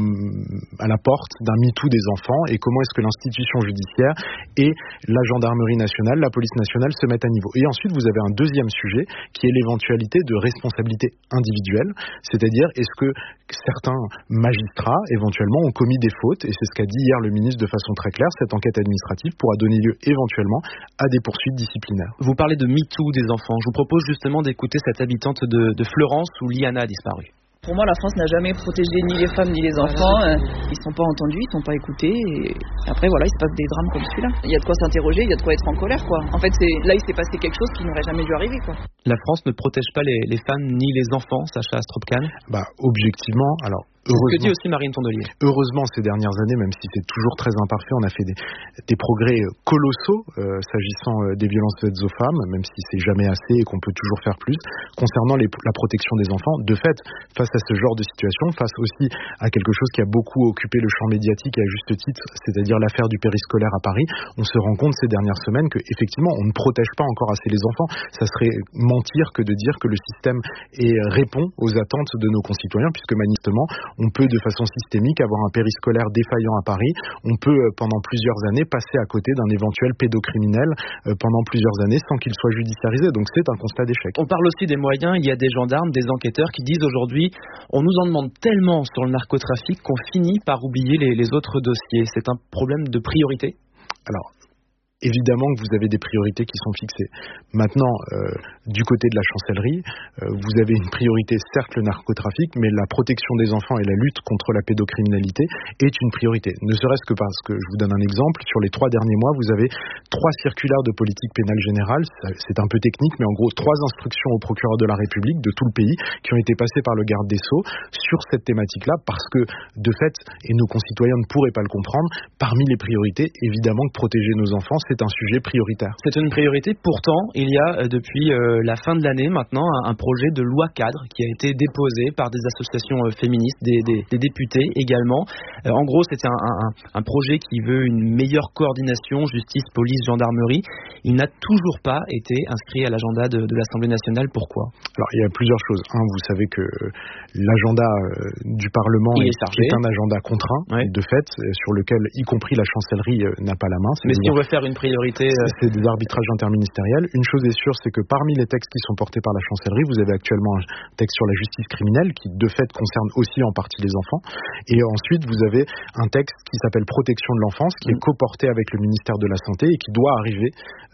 Speaker 15: à la porte d'un MeToo des enfants, et comment est-ce que l'institution judiciaire et la gendarmerie nationale, la police nationale se mettent à niveau. Et ensuite, vous avez un deuxième sujet qui est l'éventualité de responsabilité individuelle, c'est-à-dire est-ce que certains magistrats éventuellement ont commis des fautes, et c'est ce qu'a dit hier le ministre de façon très claire. Cette enquête administrative pourra donner lieu éventuellement à des poursuites disciplinaires.
Speaker 7: Vous parlez de MeToo des enfants. Je vous propose justement d'écouter cette habitante de Florence où Liana a disparu.
Speaker 16: Pour moi, la France n'a jamais protégé ni les femmes ni les enfants. Ils sont pas entendus, ils sont pas écoutés. Et après, voilà, il se passe des drames comme celui-là. Il y a de quoi s'interroger, il y a de quoi être en colère, quoi. En fait, là, il s'est passé quelque chose qui n'aurait jamais dû arriver, quoi.
Speaker 7: La France ne protège pas les femmes ni les enfants, Sacha Astrop-Kahn?
Speaker 15: Objectivement, alors...
Speaker 7: C'est ce que dit aussi Marine Tondelier.
Speaker 15: Heureusement, ces dernières années, même si c'est toujours très imparfait, on a fait des progrès colossaux s'agissant des violences faites aux femmes, même si c'est jamais assez et qu'on peut toujours faire plus. Concernant la protection des enfants, de fait, face à ce genre de situation, face aussi à quelque chose qui a beaucoup occupé le champ médiatique et à juste titre, c'est-à-dire l'affaire du périscolaire à Paris, on se rend compte ces dernières semaines que effectivement, on ne protège pas encore assez les enfants. Ça serait mentir que de dire que le système répond aux attentes de nos concitoyens, puisque manifestement, on peut de façon systémique avoir un périscolaire défaillant à Paris. On peut pendant plusieurs années passer à côté d'un éventuel pédocriminel pendant plusieurs années sans qu'il soit judiciarisé. Donc c'est un constat d'échec.
Speaker 7: On parle aussi des moyens. Il y a des gendarmes, des enquêteurs qui disent aujourd'hui on nous en demande tellement sur le narcotrafic qu'on finit par oublier les autres dossiers. C'est un problème de priorité?
Speaker 15: Alors, évidemment que vous avez des priorités qui sont fixées. Maintenant, du côté de la chancellerie, vous avez une priorité, certes le narcotrafic, mais la protection des enfants et la lutte contre la pédocriminalité est une priorité. Ne serait-ce que parce que, je vous donne un exemple, sur les 3 derniers mois, vous avez 3 circulaires de politique pénale générale, c'est un peu technique, mais en gros 3 instructions au procureur de la République de tout le pays qui ont été passées par le garde des Sceaux sur cette thématique-là, parce que, de fait, et nos concitoyens ne pourraient pas le comprendre, parmi les priorités, évidemment que protéger nos enfants, c'est un sujet prioritaire.
Speaker 7: C'est une priorité. Pourtant, il y a depuis la fin de l'année maintenant un projet de loi cadre qui a été déposé par des associations féministes, des députés également. En gros, c'est un projet qui veut une meilleure coordination justice, police, gendarmerie. Il n'a toujours pas été inscrit à l'agenda de l'Assemblée nationale. Pourquoi?
Speaker 15: Alors, il y a plusieurs choses. Vous savez que l'agenda du Parlement est un agenda contraint, de fait, sur lequel, y compris la chancellerie, n'a pas la main.
Speaker 7: Mais si on veut faire une priorité...
Speaker 15: C'est des arbitrages interministériels. Une chose est sûre, c'est que parmi les textes qui sont portés par la chancellerie, vous avez actuellement un texte sur la justice criminelle qui, de fait, concerne aussi en partie les enfants. Et ensuite, vous avez un texte qui s'appelle Protection de l'enfance, qui est coporté avec le ministère de la Santé et qui doit arriver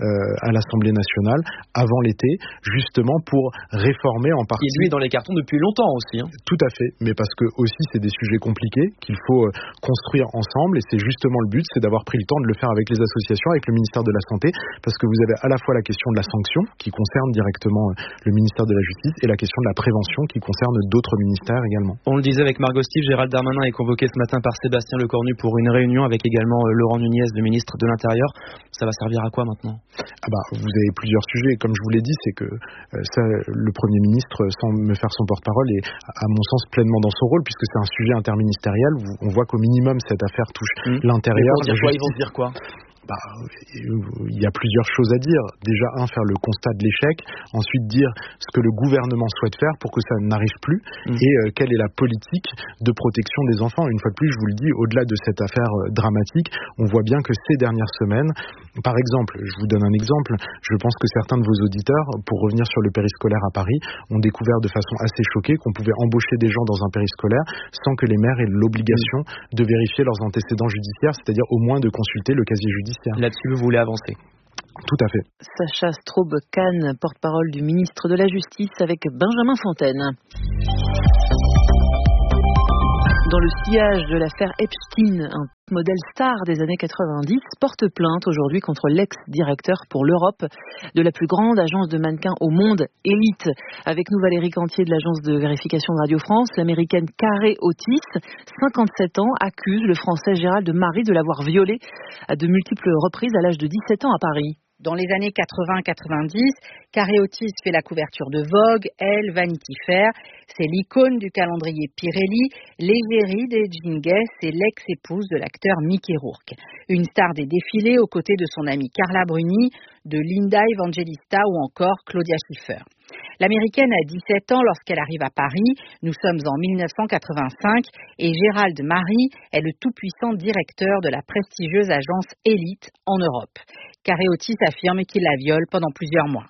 Speaker 15: à l'Assemblée nationale avant l'été, justement pour réformer en partie...
Speaker 7: Il lui est dans les cartons depuis longtemps aussi.
Speaker 15: Tout à fait, mais parce que aussi c'est des sujets compliqués qu'il faut construire ensemble, et c'est justement le but, c'est d'avoir pris le temps de le faire avec les associations, avec le ministère de la Santé, parce que vous avez à la fois la question de la sanction qui concerne directement le ministère de la Justice et la question de la prévention qui concerne d'autres ministères également.
Speaker 7: On le disait avec Margot Steve, Gérald Darmanin est convoqué ce matin par Sébastien Lecornu pour une réunion avec également Laurent Nunez, le ministre de l'Intérieur. Ça va servir à quoi maintenant?
Speaker 15: Vous avez plusieurs sujets. Comme je vous l'ai dit, c'est que le Premier ministre, sans me faire son porte-parole, est à mon sens pleinement dans son rôle, puisque c'est un sujet interministériel. On voit qu'au minimum cette affaire touche l'intérieur.
Speaker 7: Ils vont dire quoi?
Speaker 15: il y a plusieurs choses à dire. Déjà, faire le constat de l'échec. Ensuite, dire ce que le gouvernement souhaite faire pour que ça n'arrive plus. Et quelle est la politique de protection des enfants. Une fois de plus, je vous le dis, au-delà de cette affaire dramatique, on voit bien que ces dernières semaines, par exemple, je vous donne un exemple, je pense que certains de vos auditeurs, pour revenir sur le périscolaire à Paris, ont découvert de façon assez choquée qu'on pouvait embaucher des gens dans un périscolaire sans que les mères aient l'obligation de vérifier leurs antécédents judiciaires, c'est-à-dire au moins de consulter le casier judiciaire.
Speaker 7: Là-dessus, vous voulez avancer?
Speaker 15: Tout à fait.
Speaker 3: Sacha Straub-Kahn, porte-parole du ministre de la Justice, avec Benjamin Fontaine. Dans le sillage de l'affaire Epstein, un modèle star des années 90 porte plainte aujourd'hui contre l'ex-directeur pour l'Europe de la plus grande agence de mannequins au monde, Elite. Avec nous, Valérie Cantier de l'agence de vérification de Radio France, l'américaine Carey Otis, 57 ans, accuse le français Gérald Marie de l'avoir violée à de multiples reprises à l'âge de 17 ans à Paris.
Speaker 17: Dans les années 80-90, Carey Otis fait la couverture de Vogue, Elle, Vanity Fair. C'est l'icône du calendrier Pirelli, l'égérie des jeans Guess et l'ex-épouse de l'acteur Mickey Rourke. Une star des défilés aux côtés de son amie Carla Bruni, de Linda Evangelista ou encore Claudia Schiffer. L'américaine a 17 ans lorsqu'elle arrive à Paris. Nous sommes en 1985 et Gérald Marie est le tout-puissant directeur de la prestigieuse agence Elite en Europe. Carey Otis affirme qu'il la viole pendant plusieurs mois.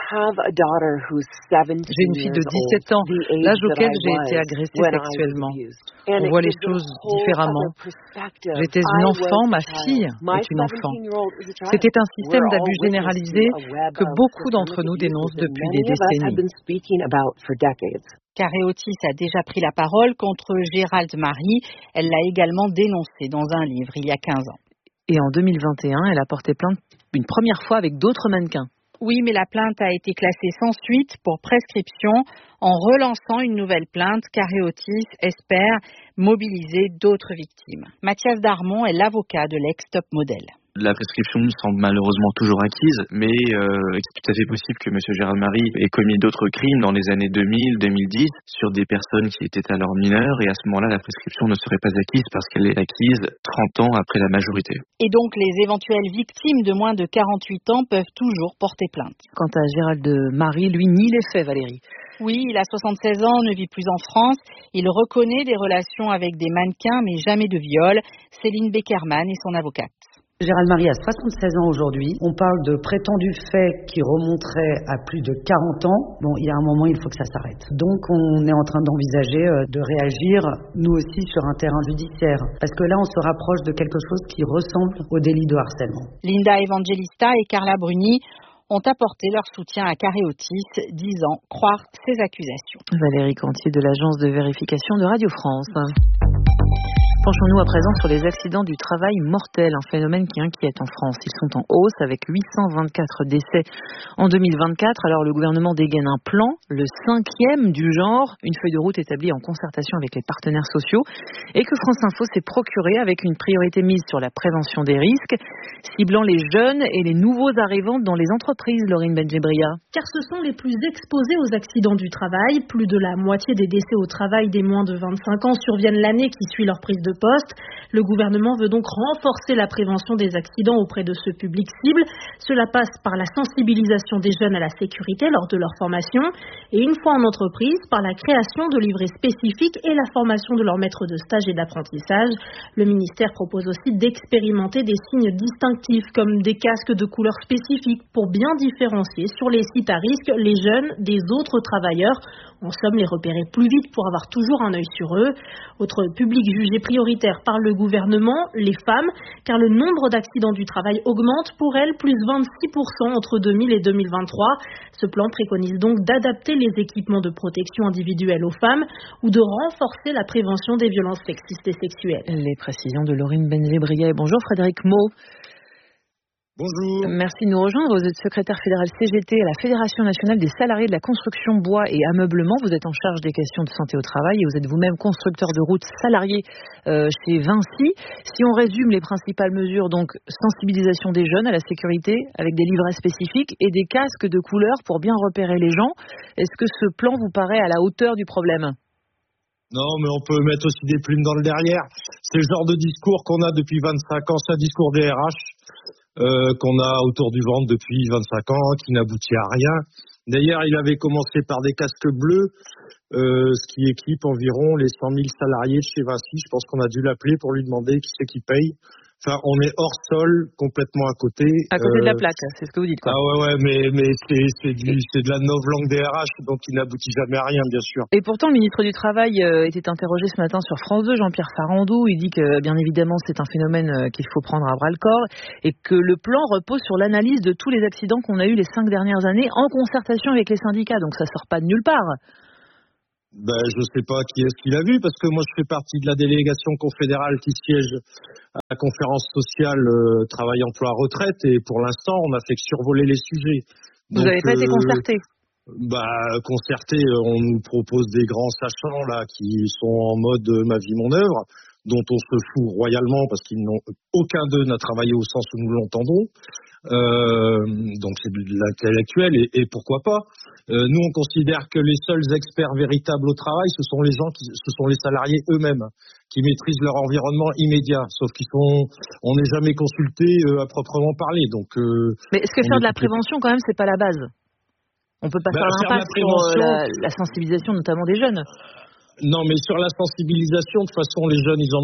Speaker 18: J'ai une fille de 17 ans, l'âge auquel j'ai été agressée sexuellement. On voit les choses différemment. J'étais une enfant, ma fille est une enfant. C'était un système d'abus généralisé que beaucoup d'entre nous dénoncent depuis des décennies.
Speaker 17: Carey Otis a déjà pris la parole contre Gérald Marie. Elle l'a également dénoncé dans un livre il y a 15 ans.
Speaker 3: Et en 2021, elle a porté plainte une première fois avec d'autres mannequins.
Speaker 17: Oui, mais la plainte a été classée sans suite pour prescription. En relançant une nouvelle plainte, Carey Otis espère mobiliser d'autres victimes. Mathias Darmon est l'avocat de l'ex-top model.
Speaker 19: La prescription semble malheureusement toujours acquise, mais c'est tout à fait possible que M. Gérald Marie ait commis d'autres crimes dans les années 2000-2010 sur des personnes qui étaient alors mineures, et à ce moment-là, la prescription ne serait pas acquise parce qu'elle est acquise 30 ans après la majorité.
Speaker 17: Et donc, les éventuelles victimes de moins de 48 ans peuvent toujours porter plainte.
Speaker 3: Quant à Gérald Marie, lui nie les faits, Valérie.
Speaker 17: Oui, il a 76 ans, ne vit plus en France. Il reconnaît des relations avec des mannequins, mais jamais de viol. Céline Beckerman est son avocate.
Speaker 20: Gérald Marie a 76 ans aujourd'hui. On parle de prétendus faits qui remonteraient à plus de 40 ans. Bon, il y a un moment, il faut que ça s'arrête. Donc, on est en train d'envisager de réagir, nous aussi, sur un terrain judiciaire. Parce que là, on se rapproche de quelque chose qui ressemble au délit de harcèlement.
Speaker 17: Linda Evangelista et Carla Bruni ont apporté leur soutien à Carey Otis, disant croire ces accusations.
Speaker 3: Valérie Cantier de l'agence de vérification de Radio France. Penchons-nous à présent sur les accidents du travail mortels, un phénomène qui inquiète en France. Ils sont en hausse avec 824 décès en 2024. Alors le gouvernement dégaine un plan, le 5e du genre, une feuille de route établie en concertation avec les partenaires sociaux et que France Info s'est procuré avec une priorité mise sur la prévention des risques, ciblant les jeunes et les nouveaux arrivants dans les entreprises, Laurine Benjebria.
Speaker 2: Car ce sont les plus exposés aux accidents du travail. Plus de la moitié des décès au travail des moins de 25 ans surviennent l'année qui suit leur prise de poste. Le gouvernement veut donc renforcer la prévention des accidents auprès de ce public cible. Cela passe par la sensibilisation des jeunes à la sécurité lors de leur formation et une fois en entreprise, par la création de livrets spécifiques et la formation de leurs maîtres de stage et d'apprentissage. Le ministère propose aussi d'expérimenter des signes distinctifs comme des casques de couleur spécifique pour bien différencier sur les sites à risque les jeunes des autres travailleurs. En somme, les repérer plus vite pour avoir toujours un œil sur eux. Autre public jugé prioritaire par le gouvernement, les femmes, car le nombre d'accidents du travail augmente pour elles, plus 26% entre 2000 et 2023. Ce plan préconise donc d'adapter les équipements de protection individuelle aux femmes ou de renforcer la prévention des violences sexistes et sexuelles.
Speaker 3: Les précisions de Laurine Benjebria. Bonjour Frédéric Mau.
Speaker 21: Bonjour.
Speaker 3: Merci de nous rejoindre. Vous êtes secrétaire fédéral CGT à la Fédération nationale des salariés de la construction, bois et ameublement. Vous êtes en charge des questions de santé au travail et vous êtes vous-même constructeur de routes salarié chez Vinci. Si on résume les principales mesures, donc sensibilisation des jeunes à la sécurité avec des livrets spécifiques et des casques de couleur pour bien repérer les gens. Est-ce que ce plan vous paraît à la hauteur du problème ?
Speaker 21: Non, mais on peut mettre aussi des plumes dans le derrière. C'est le genre de discours qu'on a depuis 25 ans, c'est un discours des RH. qu'on a autour du ventre depuis 25 ans, qui n'aboutit à rien. D'ailleurs, il avait commencé par des casques bleus, ce qui équipe environ les 100 000 salariés de chez Vinci. Je pense qu'on a dû l'appeler pour lui demander qui c'est qui paye. Enfin, on est hors sol, complètement à côté.
Speaker 3: À côté de la plaque, c'est ce que vous dites, quoi.
Speaker 21: Ah ouais, mais c'est de la novlangue des RH, donc il n'aboutit jamais à rien, bien sûr.
Speaker 3: Et pourtant, le ministre du Travail était interrogé ce matin sur France 2, Jean-Pierre Farandou. Il dit que, bien évidemment, c'est un phénomène qu'il faut prendre à bras-le-corps et que le plan repose sur l'analyse de tous les accidents qu'on a eus les 5 dernières années en concertation avec les syndicats. Donc ça sort pas de nulle part.
Speaker 21: Ben, je sais pas qui est-ce qui l'a vu, parce que moi je fais partie de la délégation confédérale qui siège à la conférence sociale travail, emploi, retraite, et pour l'instant on n'a fait que survoler les sujets.
Speaker 3: Vous n'avez pas été concerté?
Speaker 21: Concerté, on nous propose des grands sachants là qui sont en mode ma vie, mon œuvre, dont on se fout royalement parce qu'ils n'ont aucun d'eux n'a travaillé au sens où nous l'entendons. Donc c'est de l'intellectuel et pourquoi pas. Nous on considère que les seuls experts véritables au travail, ce sont les salariés eux-mêmes qui maîtrisent leur environnement immédiat. Sauf on n'est jamais consulté à proprement parler. Donc.
Speaker 3: Mais est-ce que faire de la prévention quand même c'est pas la base? On peut pas faire l'impasse sur la sensibilisation notamment des jeunes.
Speaker 21: Non, mais sur la sensibilisation, de toute façon, les jeunes, ils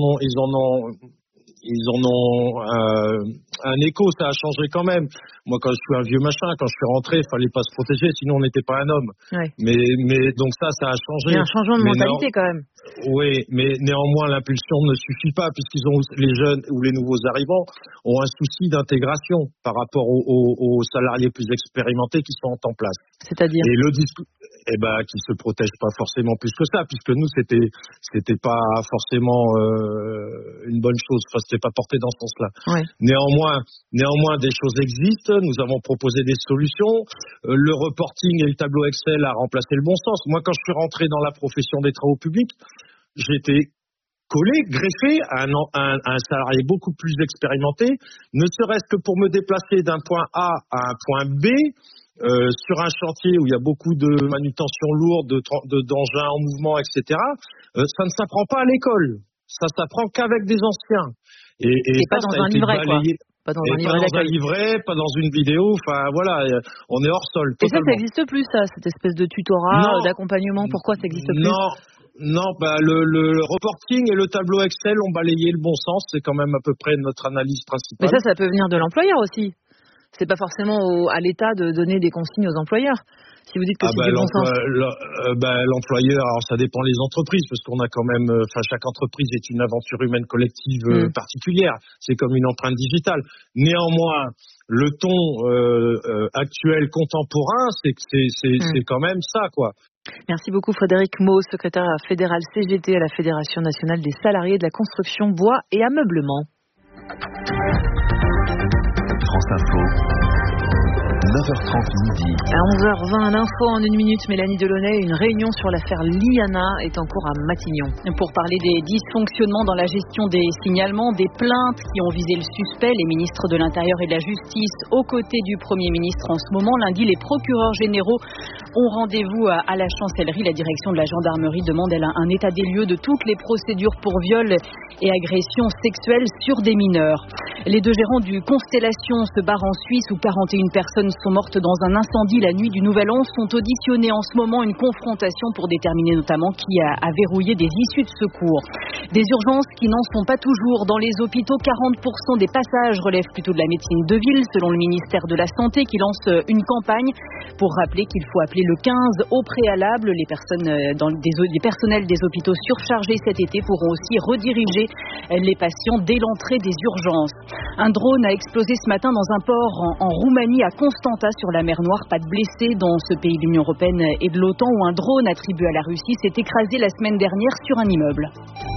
Speaker 21: en ont un écho, ça a changé quand même. Moi, quand je suis un vieux machin, quand je suis rentré, il fallait pas se protéger, sinon on n'était pas un homme.
Speaker 3: Ouais.
Speaker 21: Mais donc ça a changé.
Speaker 3: Il y a un changement de mentalité quand même.
Speaker 21: Oui, mais néanmoins, l'impulsion ne suffit pas, les jeunes ou les nouveaux arrivants ont un souci d'intégration par rapport aux salariés plus expérimentés qui sont en place.
Speaker 3: C'est-à-dire?
Speaker 21: Et le discours, qui se protègent pas forcément plus que ça, puisque nous, c'était pas forcément une bonne chose. Enfin, c'était pas porté dans ce sens-là.
Speaker 3: Ouais.
Speaker 21: Néanmoins, des choses existent. Nous avons proposé des solutions. Le reporting et le tableau Excel a remplacé le bon sens. Moi, quand je suis rentré dans la profession des travaux publics, j'étais greffé à un salarié beaucoup plus expérimenté, ne serait-ce que pour me déplacer d'un point A à un point B, sur un chantier où il y a beaucoup de manutention lourde, d'engins en mouvement, etc. Ça ne s'apprend pas à l'école. Ça s'apprend qu'avec des anciens. Et
Speaker 3: pas dans un livret, quoi.
Speaker 21: Pas dans un livret, pas dans une vidéo. Enfin, voilà, on est hors sol.
Speaker 3: Et ça n'existe plus, ça, cette espèce de tutorat, d'accompagnement. Pourquoi ça n'existe plus?
Speaker 21: Non, le reporting et le tableau Excel ont balayé le bon sens. C'est quand même à peu près notre analyse principale.
Speaker 3: Mais ça peut venir de l'employeur aussi. C'est pas forcément à l'État de donner des consignes aux employeurs. Si vous dites que c'est du bon sens.
Speaker 21: L'employeur, alors ça dépend des entreprises, parce qu'on a quand même, chaque entreprise est une aventure humaine collective particulière. C'est comme une empreinte digitale. Néanmoins, le ton actuel, contemporain, c'est quand même ça, quoi.
Speaker 3: Merci beaucoup Frédéric Mau, secrétaire fédéral CGT à la Fédération nationale des salariés de la construction, bois et ameublement.
Speaker 4: France Info, 9h30 midi.
Speaker 3: À 11h20, l'info en 1 minute. Mélanie Delaunay, une réunion sur l'affaire Liana est en cours à Matignon.
Speaker 13: Pour parler des dysfonctionnements dans la gestion des signalements, des plaintes qui ont visé le suspect, les ministres de l'Intérieur et de la Justice aux côtés du Premier ministre en ce moment. Lundi, les procureurs généraux ont rendez-vous à la chancellerie. La direction de la gendarmerie demande un état des lieux de toutes les procédures pour viol et agressions sexuelles sur des mineurs. Les 2 gérants du Constellation se barrent en Suisse où 41 personnes sont mortes dans un incendie la nuit du Nouvel An, sont auditionnés en ce moment, une confrontation pour déterminer notamment qui a verrouillé des issues de secours. Des urgences qui n'en sont pas toujours dans les hôpitaux. 40% des passages relèvent plutôt de la médecine de ville, selon le ministère de la Santé qui lance une campagne pour rappeler qu'il faut appeler le 15 au préalable. Les personnels des hôpitaux surchargés cet été pourront aussi rediriger les patients dès l'entrée des urgences. Un drone a explosé ce matin dans un port en Roumanie à Constanta sur la mer Noire. Pas de blessés dans ce pays de l'Union européenne et de l'OTAN où un drone attribué à la Russie s'est écrasé la semaine dernière sur un immeuble.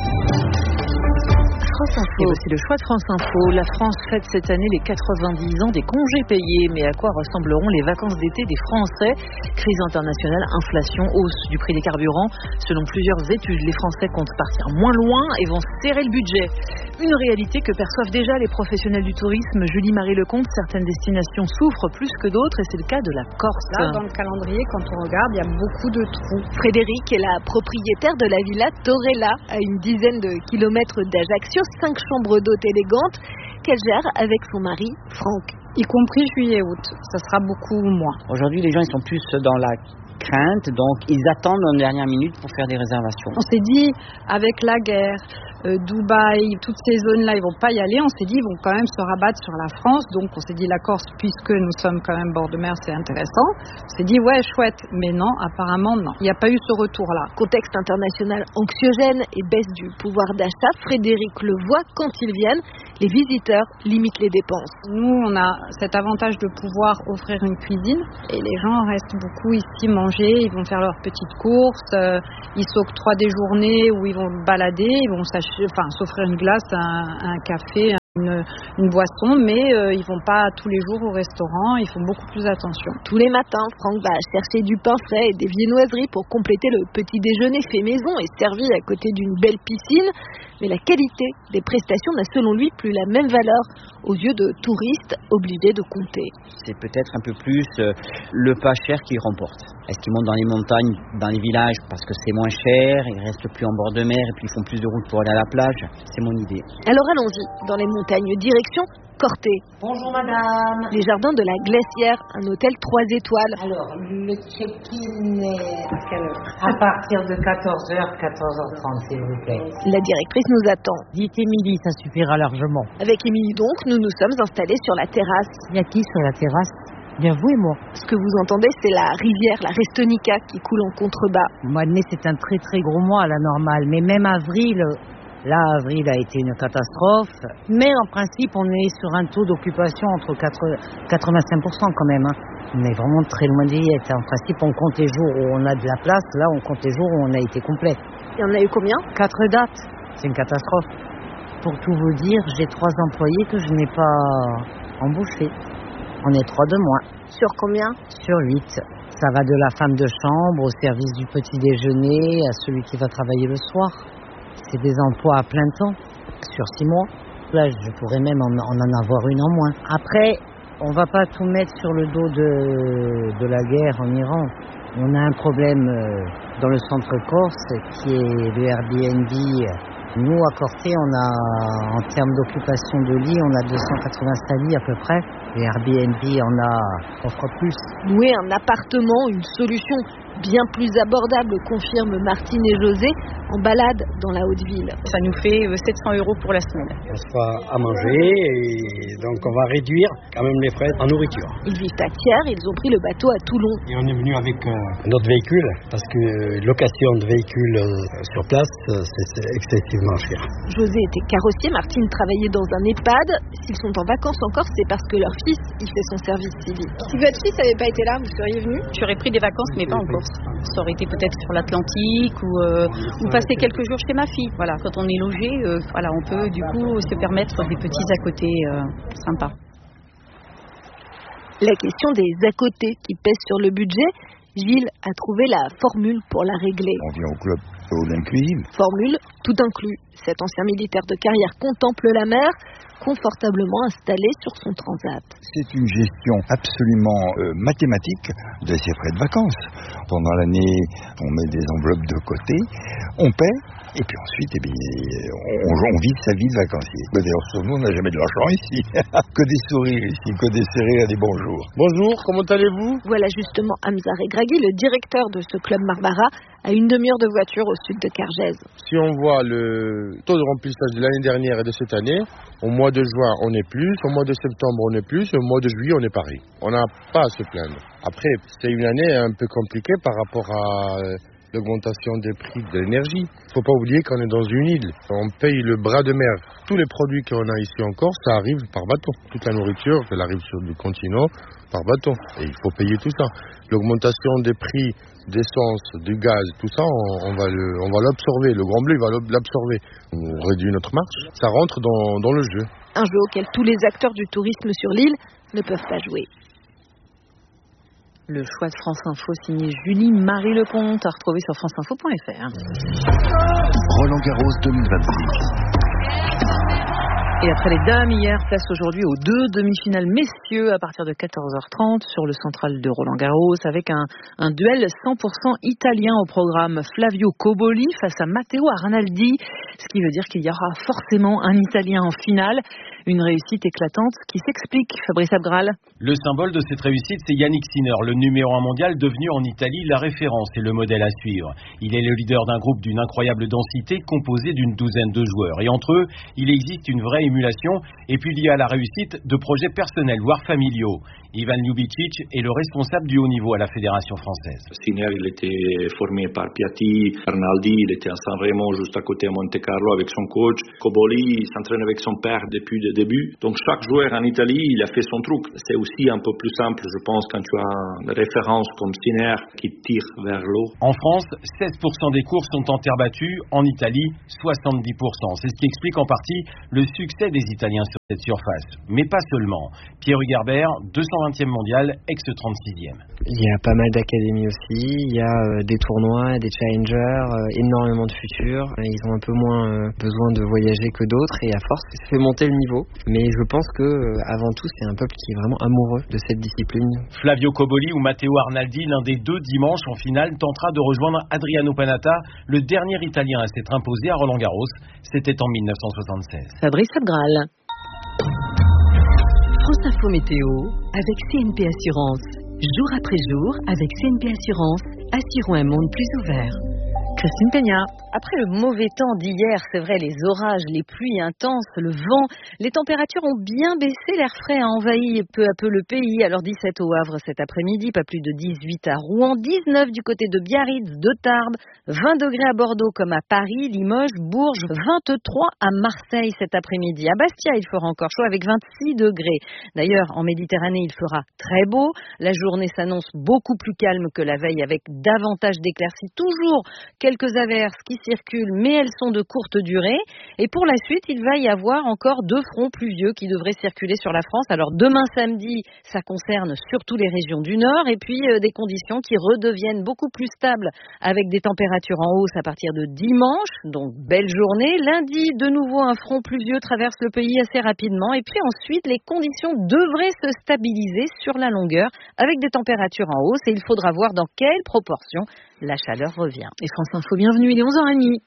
Speaker 3: France Info. Et voici le choix de France Info. La France fête cette année les 90 ans des congés payés. Mais à quoi ressembleront les vacances d'été des Français? Crise internationale, inflation, hausse du prix des carburants. Selon plusieurs études, les Français comptent partir moins loin et vont serrer le budget. Une réalité que perçoivent déjà les professionnels du tourisme. Julie-Marie Lecomte, certaines destinations souffrent plus que d'autres et c'est le cas de la Corse.
Speaker 1: Là, dans le calendrier, quand on regarde, il y a beaucoup de trous.
Speaker 22: Frédéric est la propriétaire de la villa Torella, à une dizaine de kilomètres d'Ajaccio. 5 chambres d'hôtes élégantes, qu'elle gère avec son mari, Franck.
Speaker 1: Y compris juillet-août, ça sera beaucoup moins.
Speaker 5: Aujourd'hui, les gens ils sont plus dans la crainte, donc ils attendent en dernière minute pour faire des réservations.
Speaker 1: On s'est dit, avec la guerre, Dubaï, toutes ces zones-là, ils vont pas y aller. On s'est dit, ils vont quand même se rabattre sur la France. Donc, on s'est dit, la Corse, puisque nous sommes quand même bord de mer, c'est intéressant. On s'est dit, ouais, chouette. Mais non, apparemment, non. Il n'y a pas eu ce retour-là.
Speaker 22: Contexte international anxiogène et baisse du pouvoir d'achat. Frédéric le voit quand ils viennent. Les visiteurs limitent les dépenses.
Speaker 1: Nous, on a cet avantage de pouvoir offrir une cuisine. Et les gens restent beaucoup ici manger. Ils vont faire leurs petites courses. Ils s'octroient des journées où ils vont balader. Ils vont s'offrir une glace, un café, une boisson, mais ils vont pas tous les jours au restaurant, ils font beaucoup plus attention.
Speaker 22: Tous les matins, Franck va chercher du pain frais et des viennoiseries pour compléter le petit déjeuner fait maison et servi à côté d'une belle piscine. Mais la qualité des prestations n'a selon lui plus la même valeur aux yeux de touristes obligés de compter.
Speaker 5: C'est peut-être un peu plus le pas cher qui remporte. Est-ce qu'ils montent dans les montagnes, dans les villages parce que c'est moins cher, ils restent plus en bord de mer et puis ils font plus de route pour aller à la plage? C'est mon idée.
Speaker 22: Alors allons-y, dans les montagnes, direction Corté.
Speaker 6: Bonjour madame.
Speaker 22: Les jardins de la Glacière, un hôtel 3 étoiles.
Speaker 6: Alors, le check-in est à quelle heure? À partir de 14h, 14h30 s'il vous plaît.
Speaker 22: La directrice nous attend.
Speaker 6: Dites Émilie, ça suffira largement.
Speaker 22: Avec Émilie donc, nous nous sommes installés sur la terrasse.
Speaker 6: Il y a qui sur la terrasse? Bien vous et moi.
Speaker 22: Ce que vous entendez, c'est la rivière, la Restonica, qui coule en contrebas.
Speaker 6: Le mois de mai, c'est un très très gros mois à la normale, mais même avril... Là, avril a été une catastrophe, mais en principe, on est sur un taux d'occupation entre 85% quand même. On est vraiment très loin d'y être. En principe, on compte les jours où on a de la place, là, on compte les jours où on a été complet.
Speaker 22: Il y en a eu combien?
Speaker 6: 4 dates. C'est une catastrophe. Pour tout vous dire, j'ai 3 employés que je n'ai pas embauchés. On est 3 de moins.
Speaker 22: Sur combien?
Speaker 6: Sur 8. Ça va de la femme de chambre au service du petit déjeuner à celui qui va travailler le soir. C'est des emplois à plein temps, sur 6 mois. Là, je pourrais même en avoir une en moins. Après, on va pas tout mettre sur le dos de la guerre en Iran. On a un problème dans le centre corse qui est le Airbnb. Nous, à Corté, on a, en termes d'occupation de lits, on a 285 lits à peu près. Le Airbnb offre plus.
Speaker 22: Louer un appartement, une solution bien plus abordable, confirment Martine et José, en balade dans la Haute-Ville.
Speaker 1: Ça nous fait 700 € pour la semaine.
Speaker 23: On se fera à manger et donc on va réduire quand même les frais en nourriture.
Speaker 22: Ils vivent à Thiers, ils ont pris le bateau à Toulon.
Speaker 23: Et on est venu avec notre véhicule parce que location de véhicule sur place, c'est excessivement cher.
Speaker 22: José était carrossier, Martine travaillait dans un EHPAD. S'ils sont en vacances encore, c'est parce que leur fils y fait son service civique.
Speaker 1: Si votre fils n'avait pas été là, vous seriez venu? J'aurais pris des vacances, mais pas en Corse. Ça aurait été peut-être sur l'Atlantique ou passer quelques jours chez ma fille. Voilà, quand on est logé, on peut du coup se permettre des petits à côté sympas.
Speaker 22: La question des à côté qui pèsent sur le budget, Gilles a trouvé la formule pour la régler.
Speaker 24: On vient au club all inclusive.
Speaker 22: Formule tout inclus. Cet ancien militaire de carrière contemple la mer, confortablement installé sur son transat.
Speaker 24: C'est une gestion absolument mathématique de ses frais de vacances. Pendant l'année, on met des enveloppes de côté, on paie, et puis ensuite, on vit sa vie de vacancier. D'ailleurs, sur nous, on n'a jamais de l'argent ici. Que des sourires ici, que des serrés à des bonjours.
Speaker 21: Bonjour, comment allez-vous?
Speaker 22: Voilà justement Hamza Regragui, le directeur de ce club Marbara, à une demi-heure de voiture au sud de Cargèse.
Speaker 21: Si on voit le taux de remplissage de l'année dernière et de cette année, au mois de juin, on est plus, au mois de septembre, on est plus, au mois de juillet, on est pareil. On n'a pas à se plaindre. Après, c'est une année un peu compliquée par rapport à l'augmentation des prix de l'énergie. Il ne faut pas oublier qu'on est dans une île. On paye le bras de mer. Tous les produits qu'on a ici en Corse, ça arrive par bateau. Toute la nourriture, elle arrive sur du continent par bateau. Et il faut payer tout ça. L'augmentation des prix d'essence, du gaz, tout ça, on va l'absorber. Le Grand Bleu va l'absorber. On réduit notre marge. Ça rentre dans le jeu.
Speaker 22: Un jeu auquel tous les acteurs du tourisme sur l'île ne peuvent pas jouer.
Speaker 3: Le choix de France Info signé Julie Marie Lecomte à retrouver sur franceinfo.fr.
Speaker 4: Roland Garros 2026.
Speaker 3: Et après les dames hier, place aujourd'hui aux 2 demi-finales messieurs à partir de 14h30 sur le central de Roland Garros avec un duel 100% italien au programme. Flavio Cobolli face à Matteo Arnaldi, ce qui veut dire qu'il y aura forcément un Italien en finale. Une réussite éclatante qui s'explique, Fabrice Abgral.
Speaker 8: Le symbole de cette réussite, c'est Yannick Sinner, le numéro 1 mondial devenu en Italie la référence et le modèle à suivre. Il est le leader d'un groupe d'une incroyable densité composé d'une douzaine de joueurs. Et entre eux, il existe une vraie émulation et puis il y a la réussite de projets personnels, voire familiaux. Ivan Ljubicic est le responsable du haut niveau à la Fédération française.
Speaker 9: Sinner, il était formé par Piatti, Arnaldi, il était à San Remo, juste à côté à Monte Carlo avec son coach. Cobolli, il s'entraîne avec son père depuis le début. Donc chaque joueur en Italie, il a fait son truc. C'est aussi un peu plus simple, je pense, quand tu as une référence comme Sinner qui tire vers l'eau.
Speaker 8: En France, 16% des courses sont en terre battue. En Italie, 70%. C'est ce qui explique en partie le succès des Italiens sur cette surface. Mais pas seulement. Pierre Hugerbert, 220e mondial, ex-36e.
Speaker 10: Il y a pas mal d'académies aussi. Il y a des tournois, des challengers, énormément de futurs. Ils ont un peu moins besoin de voyager que d'autres et à force, ça fait monter le niveau. Mais je pense que avant tout, c'est un peuple qui est vraiment amoureux de cette discipline.
Speaker 8: Flavio Cobolli ou Matteo Arnaldi, l'un des deux dimanche en finale, tentera de rejoindre Adriano Panatta, le dernier Italien à s'être imposé à Roland-Garros. C'était en 1976.
Speaker 3: Fabrice Abgral. France Info Météo avec CNP Assurance. Jour après jour, avec CNP Assurance, assurons un monde plus ouvert. Christine Peña.
Speaker 11: Après le mauvais temps d'hier, c'est vrai, les orages, les pluies intenses, le vent, les températures ont bien baissé, l'air frais a envahi peu à peu le pays. Alors 17 au Havre cet après-midi, pas plus de 18 à Rouen, 19 du côté de Biarritz, de Tarbes, 20 degrés à Bordeaux comme à Paris, Limoges, Bourges, 23 à Marseille cet après-midi. À Bastia, il fera encore chaud avec 26 degrés. D'ailleurs, en Méditerranée, il fera très beau. La journée s'annonce beaucoup plus calme que la veille avec davantage d'éclaircies. Toujours quelques averses qui circulent, mais elles sont de courte durée. Et pour la suite, il va y avoir encore 2 fronts pluvieux qui devraient circuler sur la France. Alors demain samedi, ça concerne surtout les régions du Nord et puis des conditions qui redeviennent beaucoup plus stables avec des températures en hausse à partir de dimanche. Donc belle journée. Lundi, de nouveau un front pluvieux traverse le pays assez rapidement. Et puis ensuite, les conditions devraient se stabiliser sur la longueur avec des températures en hausse. Et il faudra voir dans quelle proportion la chaleur revient.
Speaker 3: Et France Info, bienvenue, il est 11h30.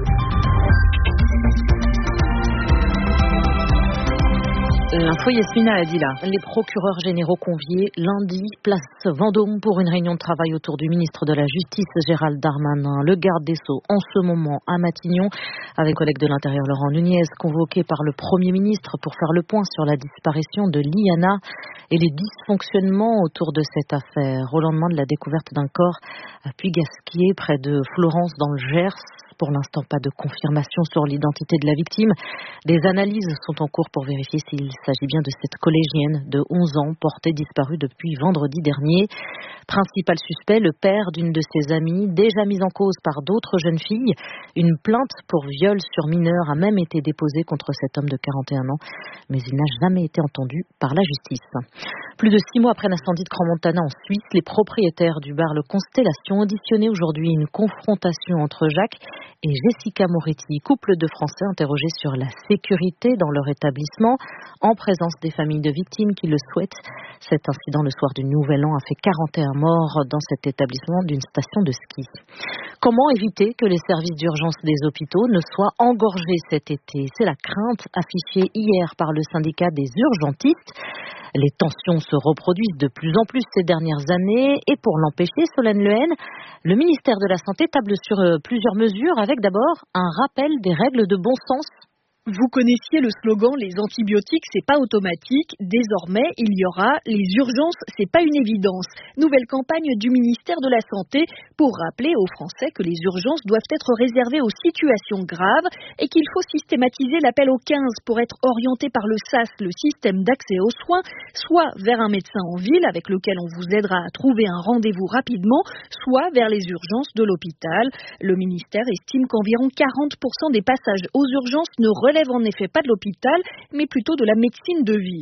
Speaker 3: L'info Yasmina Adila.
Speaker 25: Les procureurs généraux conviés lundi, place Vendôme pour une réunion de travail autour du ministre de la Justice Gérald Darmanin. Le garde des Sceaux en ce moment à Matignon avec collègue de l'Intérieur Laurent Nunez convoqué par le Premier ministre pour faire le point sur la disparition de Liana et les dysfonctionnements autour de cette affaire. Au lendemain de la découverte d'un corps à Puy-Gasquier près de Florence dans le Gers. Pour l'instant, pas de confirmation sur l'identité de la victime. Des analyses sont en cours pour vérifier s'il s'agit bien de cette collégienne de 11 ans portée disparue depuis vendredi dernier. Principal suspect, le père d'une de ses amies, déjà mise en cause par d'autres jeunes filles. Une plainte pour viol sur mineur a même été déposée contre cet homme de 41 ans, mais il n'a jamais été entendu par la justice. Plus de 6 mois après l'incendie de Crans-Montana en Suisse, les propriétaires du bar Le Constellation auditionnaient aujourd'hui une confrontation entre Jacques et Jessica Moretti, couple de Français interrogés sur la sécurité dans leur établissement, en présence des familles de victimes qui le souhaitent. Cet incident le soir du Nouvel An a fait 41 morts dans cet établissement d'une station de ski. Comment éviter que les services d'urgence des hôpitaux ne soient engorgés cet été? C'est la crainte affichée hier par le syndicat des urgentistes. Les tensions se reproduisent de plus en plus ces dernières années et pour l'empêcher, Solène Lehen, le ministère de la Santé table sur plusieurs mesures avec d'abord un rappel des règles de bon sens.
Speaker 22: Vous connaissiez le slogan « Les antibiotiques, c'est pas automatique ». Désormais, il y aura « Les urgences, c'est pas une évidence ». Nouvelle campagne du ministère de la Santé pour rappeler aux Français que les urgences doivent être réservées aux situations graves et qu'il faut systématiser l'appel au 15 pour être orienté par le SAS, le système d'accès aux soins, soit vers un médecin en ville avec lequel on vous aidera à trouver un rendez-vous rapidement, soit vers les urgences de l'hôpital. Le ministère estime qu'environ 40% des passages aux urgences ne relèvent en effet pas de l'hôpital, mais plutôt de la médecine de ville.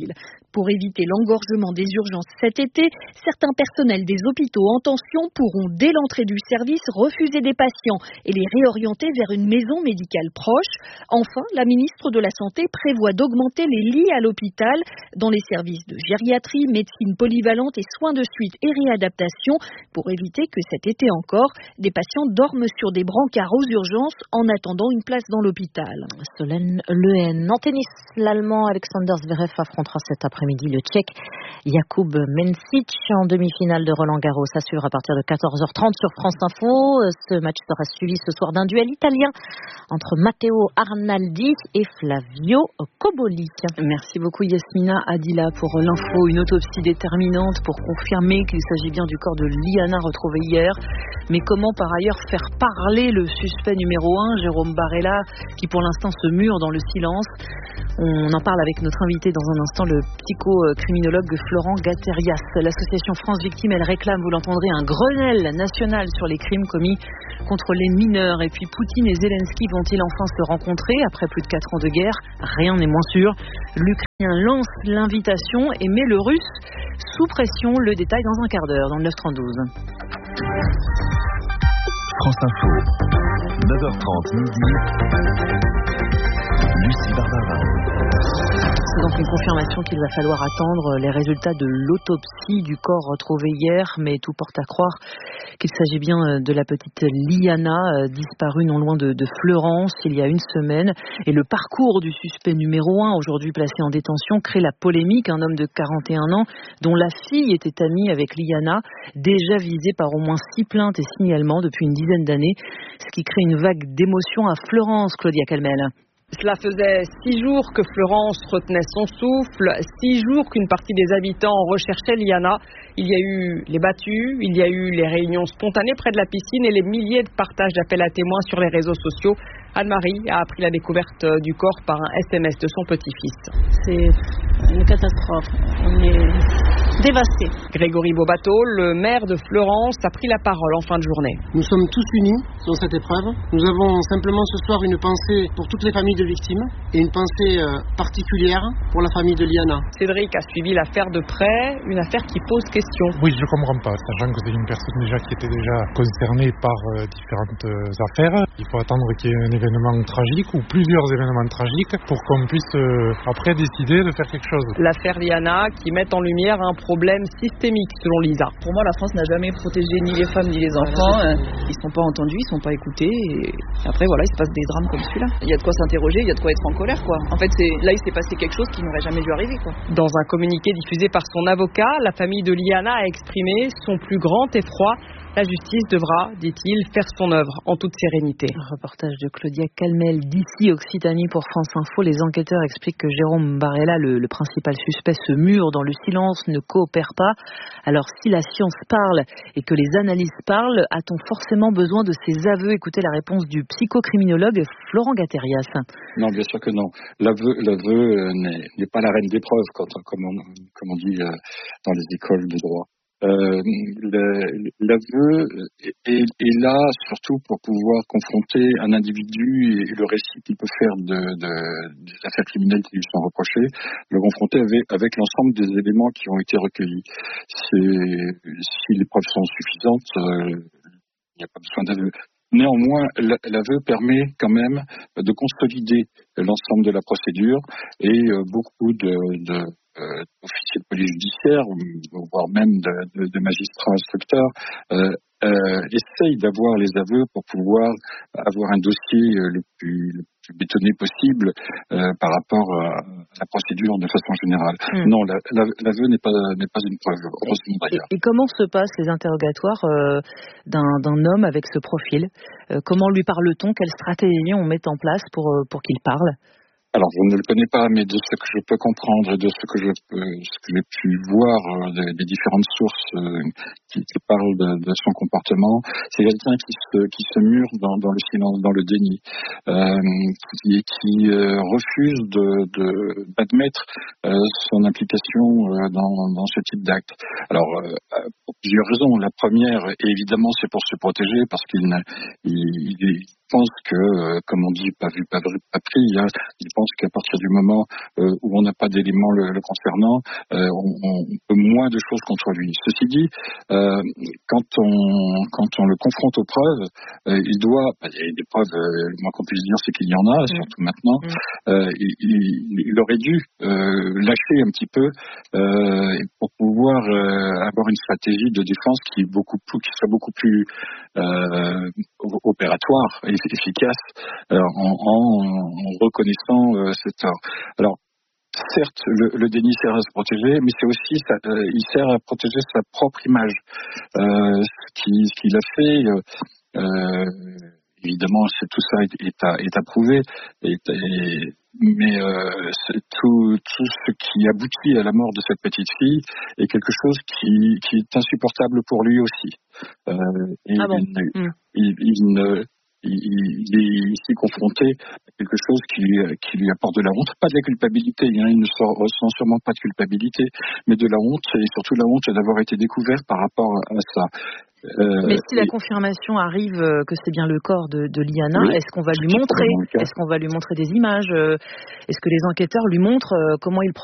Speaker 22: Pour éviter l'engorgement des urgences cet été, certains personnels des hôpitaux en tension pourront, dès l'entrée du service, refuser des patients et les réorienter vers une maison médicale proche. Enfin, la ministre de la Santé prévoit d'augmenter les lits à l'hôpital dans les services de gériatrie, médecine polyvalente et soins de suite et réadaptation pour éviter que cet été encore, des patients dorment sur des brancards aux urgences en attendant une place dans l'hôpital.
Speaker 25: Solène Lehen. En tennis, l'Allemand Alexander Zverev affrontera cet après-midi le Tchèque Jakub Mensik en demi-finale de Roland-Garros. À suivre à partir de 14h30 sur France Info. Ce match sera suivi ce soir d'un duel italien entre Matteo Arnaldi et Flavio Cobolli.
Speaker 3: Merci beaucoup Yasmina Adila pour l'info. Une autopsie déterminante pour confirmer qu'il s'agit bien du corps de Liana retrouvé hier. Mais comment par ailleurs faire parler le suspect numéro 1, Jérôme Barella, qui pour l'instant se mure dans le silence? On en parle avec notre invité dans un instant, le psychocriminologue Florent Gatterias. L'association France Victimes, elle réclame, vous l'entendrez, un Grenelle national sur les crimes commis contre les mineurs. Et puis Poutine et Zelensky vont-ils enfin se rencontrer après plus de 4 ans de guerre? Rien n'est moins sûr. L'Ukrainien lance l'invitation et met le Russe sous pression. Le détail dans un quart d'heure dans le 9-32.
Speaker 4: France Info, 9h30 midi. Lucie Barbara.
Speaker 3: C'est donc une confirmation qu'il va falloir attendre les résultats de l'autopsie du corps retrouvé hier, mais tout porte à croire qu'il s'agit bien de la petite Liana, disparue non loin de Fleurance il y a une semaine. Et le parcours du suspect numéro 1, aujourd'hui placé en détention, crée la polémique. Un homme de 41 ans, dont la fille était amie avec Liana, déjà visé par au moins 6 plaintes et signalements depuis une dizaine d'années, ce qui crée une vague d'émotion à Fleurance, Claudia Calmel.
Speaker 7: Cela faisait 6 jours que Fleurance retenait son souffle, 6 jours qu'une partie des habitants recherchait Liana. Il y a eu les battues, il y a eu les réunions spontanées près de la piscine et les milliers de partages d'appels à témoins sur les réseaux sociaux. Anne-Marie a appris la découverte du corps par un SMS de son petit-fils.
Speaker 12: C'est une catastrophe. On est dévastés.
Speaker 7: Grégory Bobato, le maire de Fleurance, a pris la parole en fin de journée.
Speaker 14: Nous sommes tous unis dans cette épreuve. Nous avons simplement ce soir une pensée pour toutes les familles de victimes et une pensée particulière pour la famille de Liana.
Speaker 7: Cédric a suivi l'affaire de près, une affaire qui pose question.
Speaker 15: Oui, je ne comprends pas, sachant que c'est une personne déjà qui était déjà concernée par différentes affaires. Il faut attendre qu'il y ait un événement tragique ou plusieurs événements tragiques pour qu'on puisse après décider de faire quelque chose.
Speaker 7: L'affaire Liana qui met en lumière un problème systémique selon Lisa.
Speaker 16: Pour moi, la France n'a jamais protégé ni les femmes ni les enfants. Ils ne sont pas entendus, ils ne sont pas écoutés. Et après, voilà, il se passe des drames comme celui-là. Il y a de quoi s'interroger, il y a de quoi être en colère, quoi. En fait, là, il s'est passé quelque chose qui n'aurait jamais dû arriver, quoi.
Speaker 7: Dans un communiqué diffusé par son avocat, la famille de Liana a exprimé son plus grand effroi. La justice devra, dit-il, faire son œuvre en toute sérénité.
Speaker 3: Un reportage de Claudia Calmel d'ici Occitanie pour France Info. Les enquêteurs expliquent que Jérôme Barella, le principal suspect, se mure dans le silence, ne coopère pas. Alors si la science parle et que les analyses parlent, a-t-on forcément besoin de ces aveux? Écoutez la réponse du psychocriminologue Florent Gatterias.
Speaker 26: Non, bien sûr que non. L'aveu n'est pas la reine des preuves, comme on dit dans les écoles de droit. L'aveu est là surtout pour pouvoir confronter un individu et le récit qu'il peut faire des affaires criminelles qui lui sont reprochées, le confronter avec l'ensemble des éléments qui ont été recueillis. Si les preuves sont suffisantes, il n'y a pas besoin d'aveu. Néanmoins, l'aveu permet quand même de consolider l'ensemble de la procédure et beaucoup d'officiers de police judiciaire, voire même de magistrats instructeurs, essayent d'avoir les aveux pour pouvoir avoir un dossier le plus bétonné possible par rapport à la procédure de façon générale. Non, l'aveu n'est pas une preuve, heureusement d'ailleurs.
Speaker 3: Et comment se passent les interrogatoires d'un homme avec ce profil? Comment lui parle-t-on? Quelle stratégie on met en place pour qu'il parle?
Speaker 26: Alors, je ne le connais pas, mais de ce que je peux comprendre et de ce que j'ai pu voir des différentes sources qui parlent de son comportement, c'est quelqu'un qui se mure dans le silence, dans le déni, qui refuse d'admettre son implication dans ce type d'acte. Alors, pour plusieurs raisons. La première, évidemment, c'est pour se protéger, parce qu'il pense que, comme on dit, pas vu, pas pris. Je pense qu'à partir du moment où on n'a pas d'éléments le concernant, on peut moins de choses contre lui. Ceci dit, quand on le confronte aux preuves, il y a des preuves, le moins qu'on puisse dire, c'est qu'il y en a, surtout maintenant. Il aurait dû lâcher un petit peu pour pouvoir avoir une stratégie de défense qui soit beaucoup plus opératoire et efficace en reconnaissant cet tort. Alors, certes, le déni sert à se protéger, mais c'est aussi il sert à protéger sa propre image. Ce qu'il a fait, évidemment, tout ça est à prouver. Mais tout ce qui aboutit à la mort de cette petite fille est quelque chose qui est insupportable pour lui aussi. Il est ici confronté à quelque chose qui lui apporte de la honte, pas de la culpabilité, il ne ressent sûrement pas de culpabilité, mais de la honte, et surtout la honte d'avoir été découvert par rapport à ça.
Speaker 3: Mais si la confirmation arrive que c'est bien le corps de Liana, oui, est-ce qu'on va lui montrer des images? Est-ce que les enquêteurs lui montrent comment il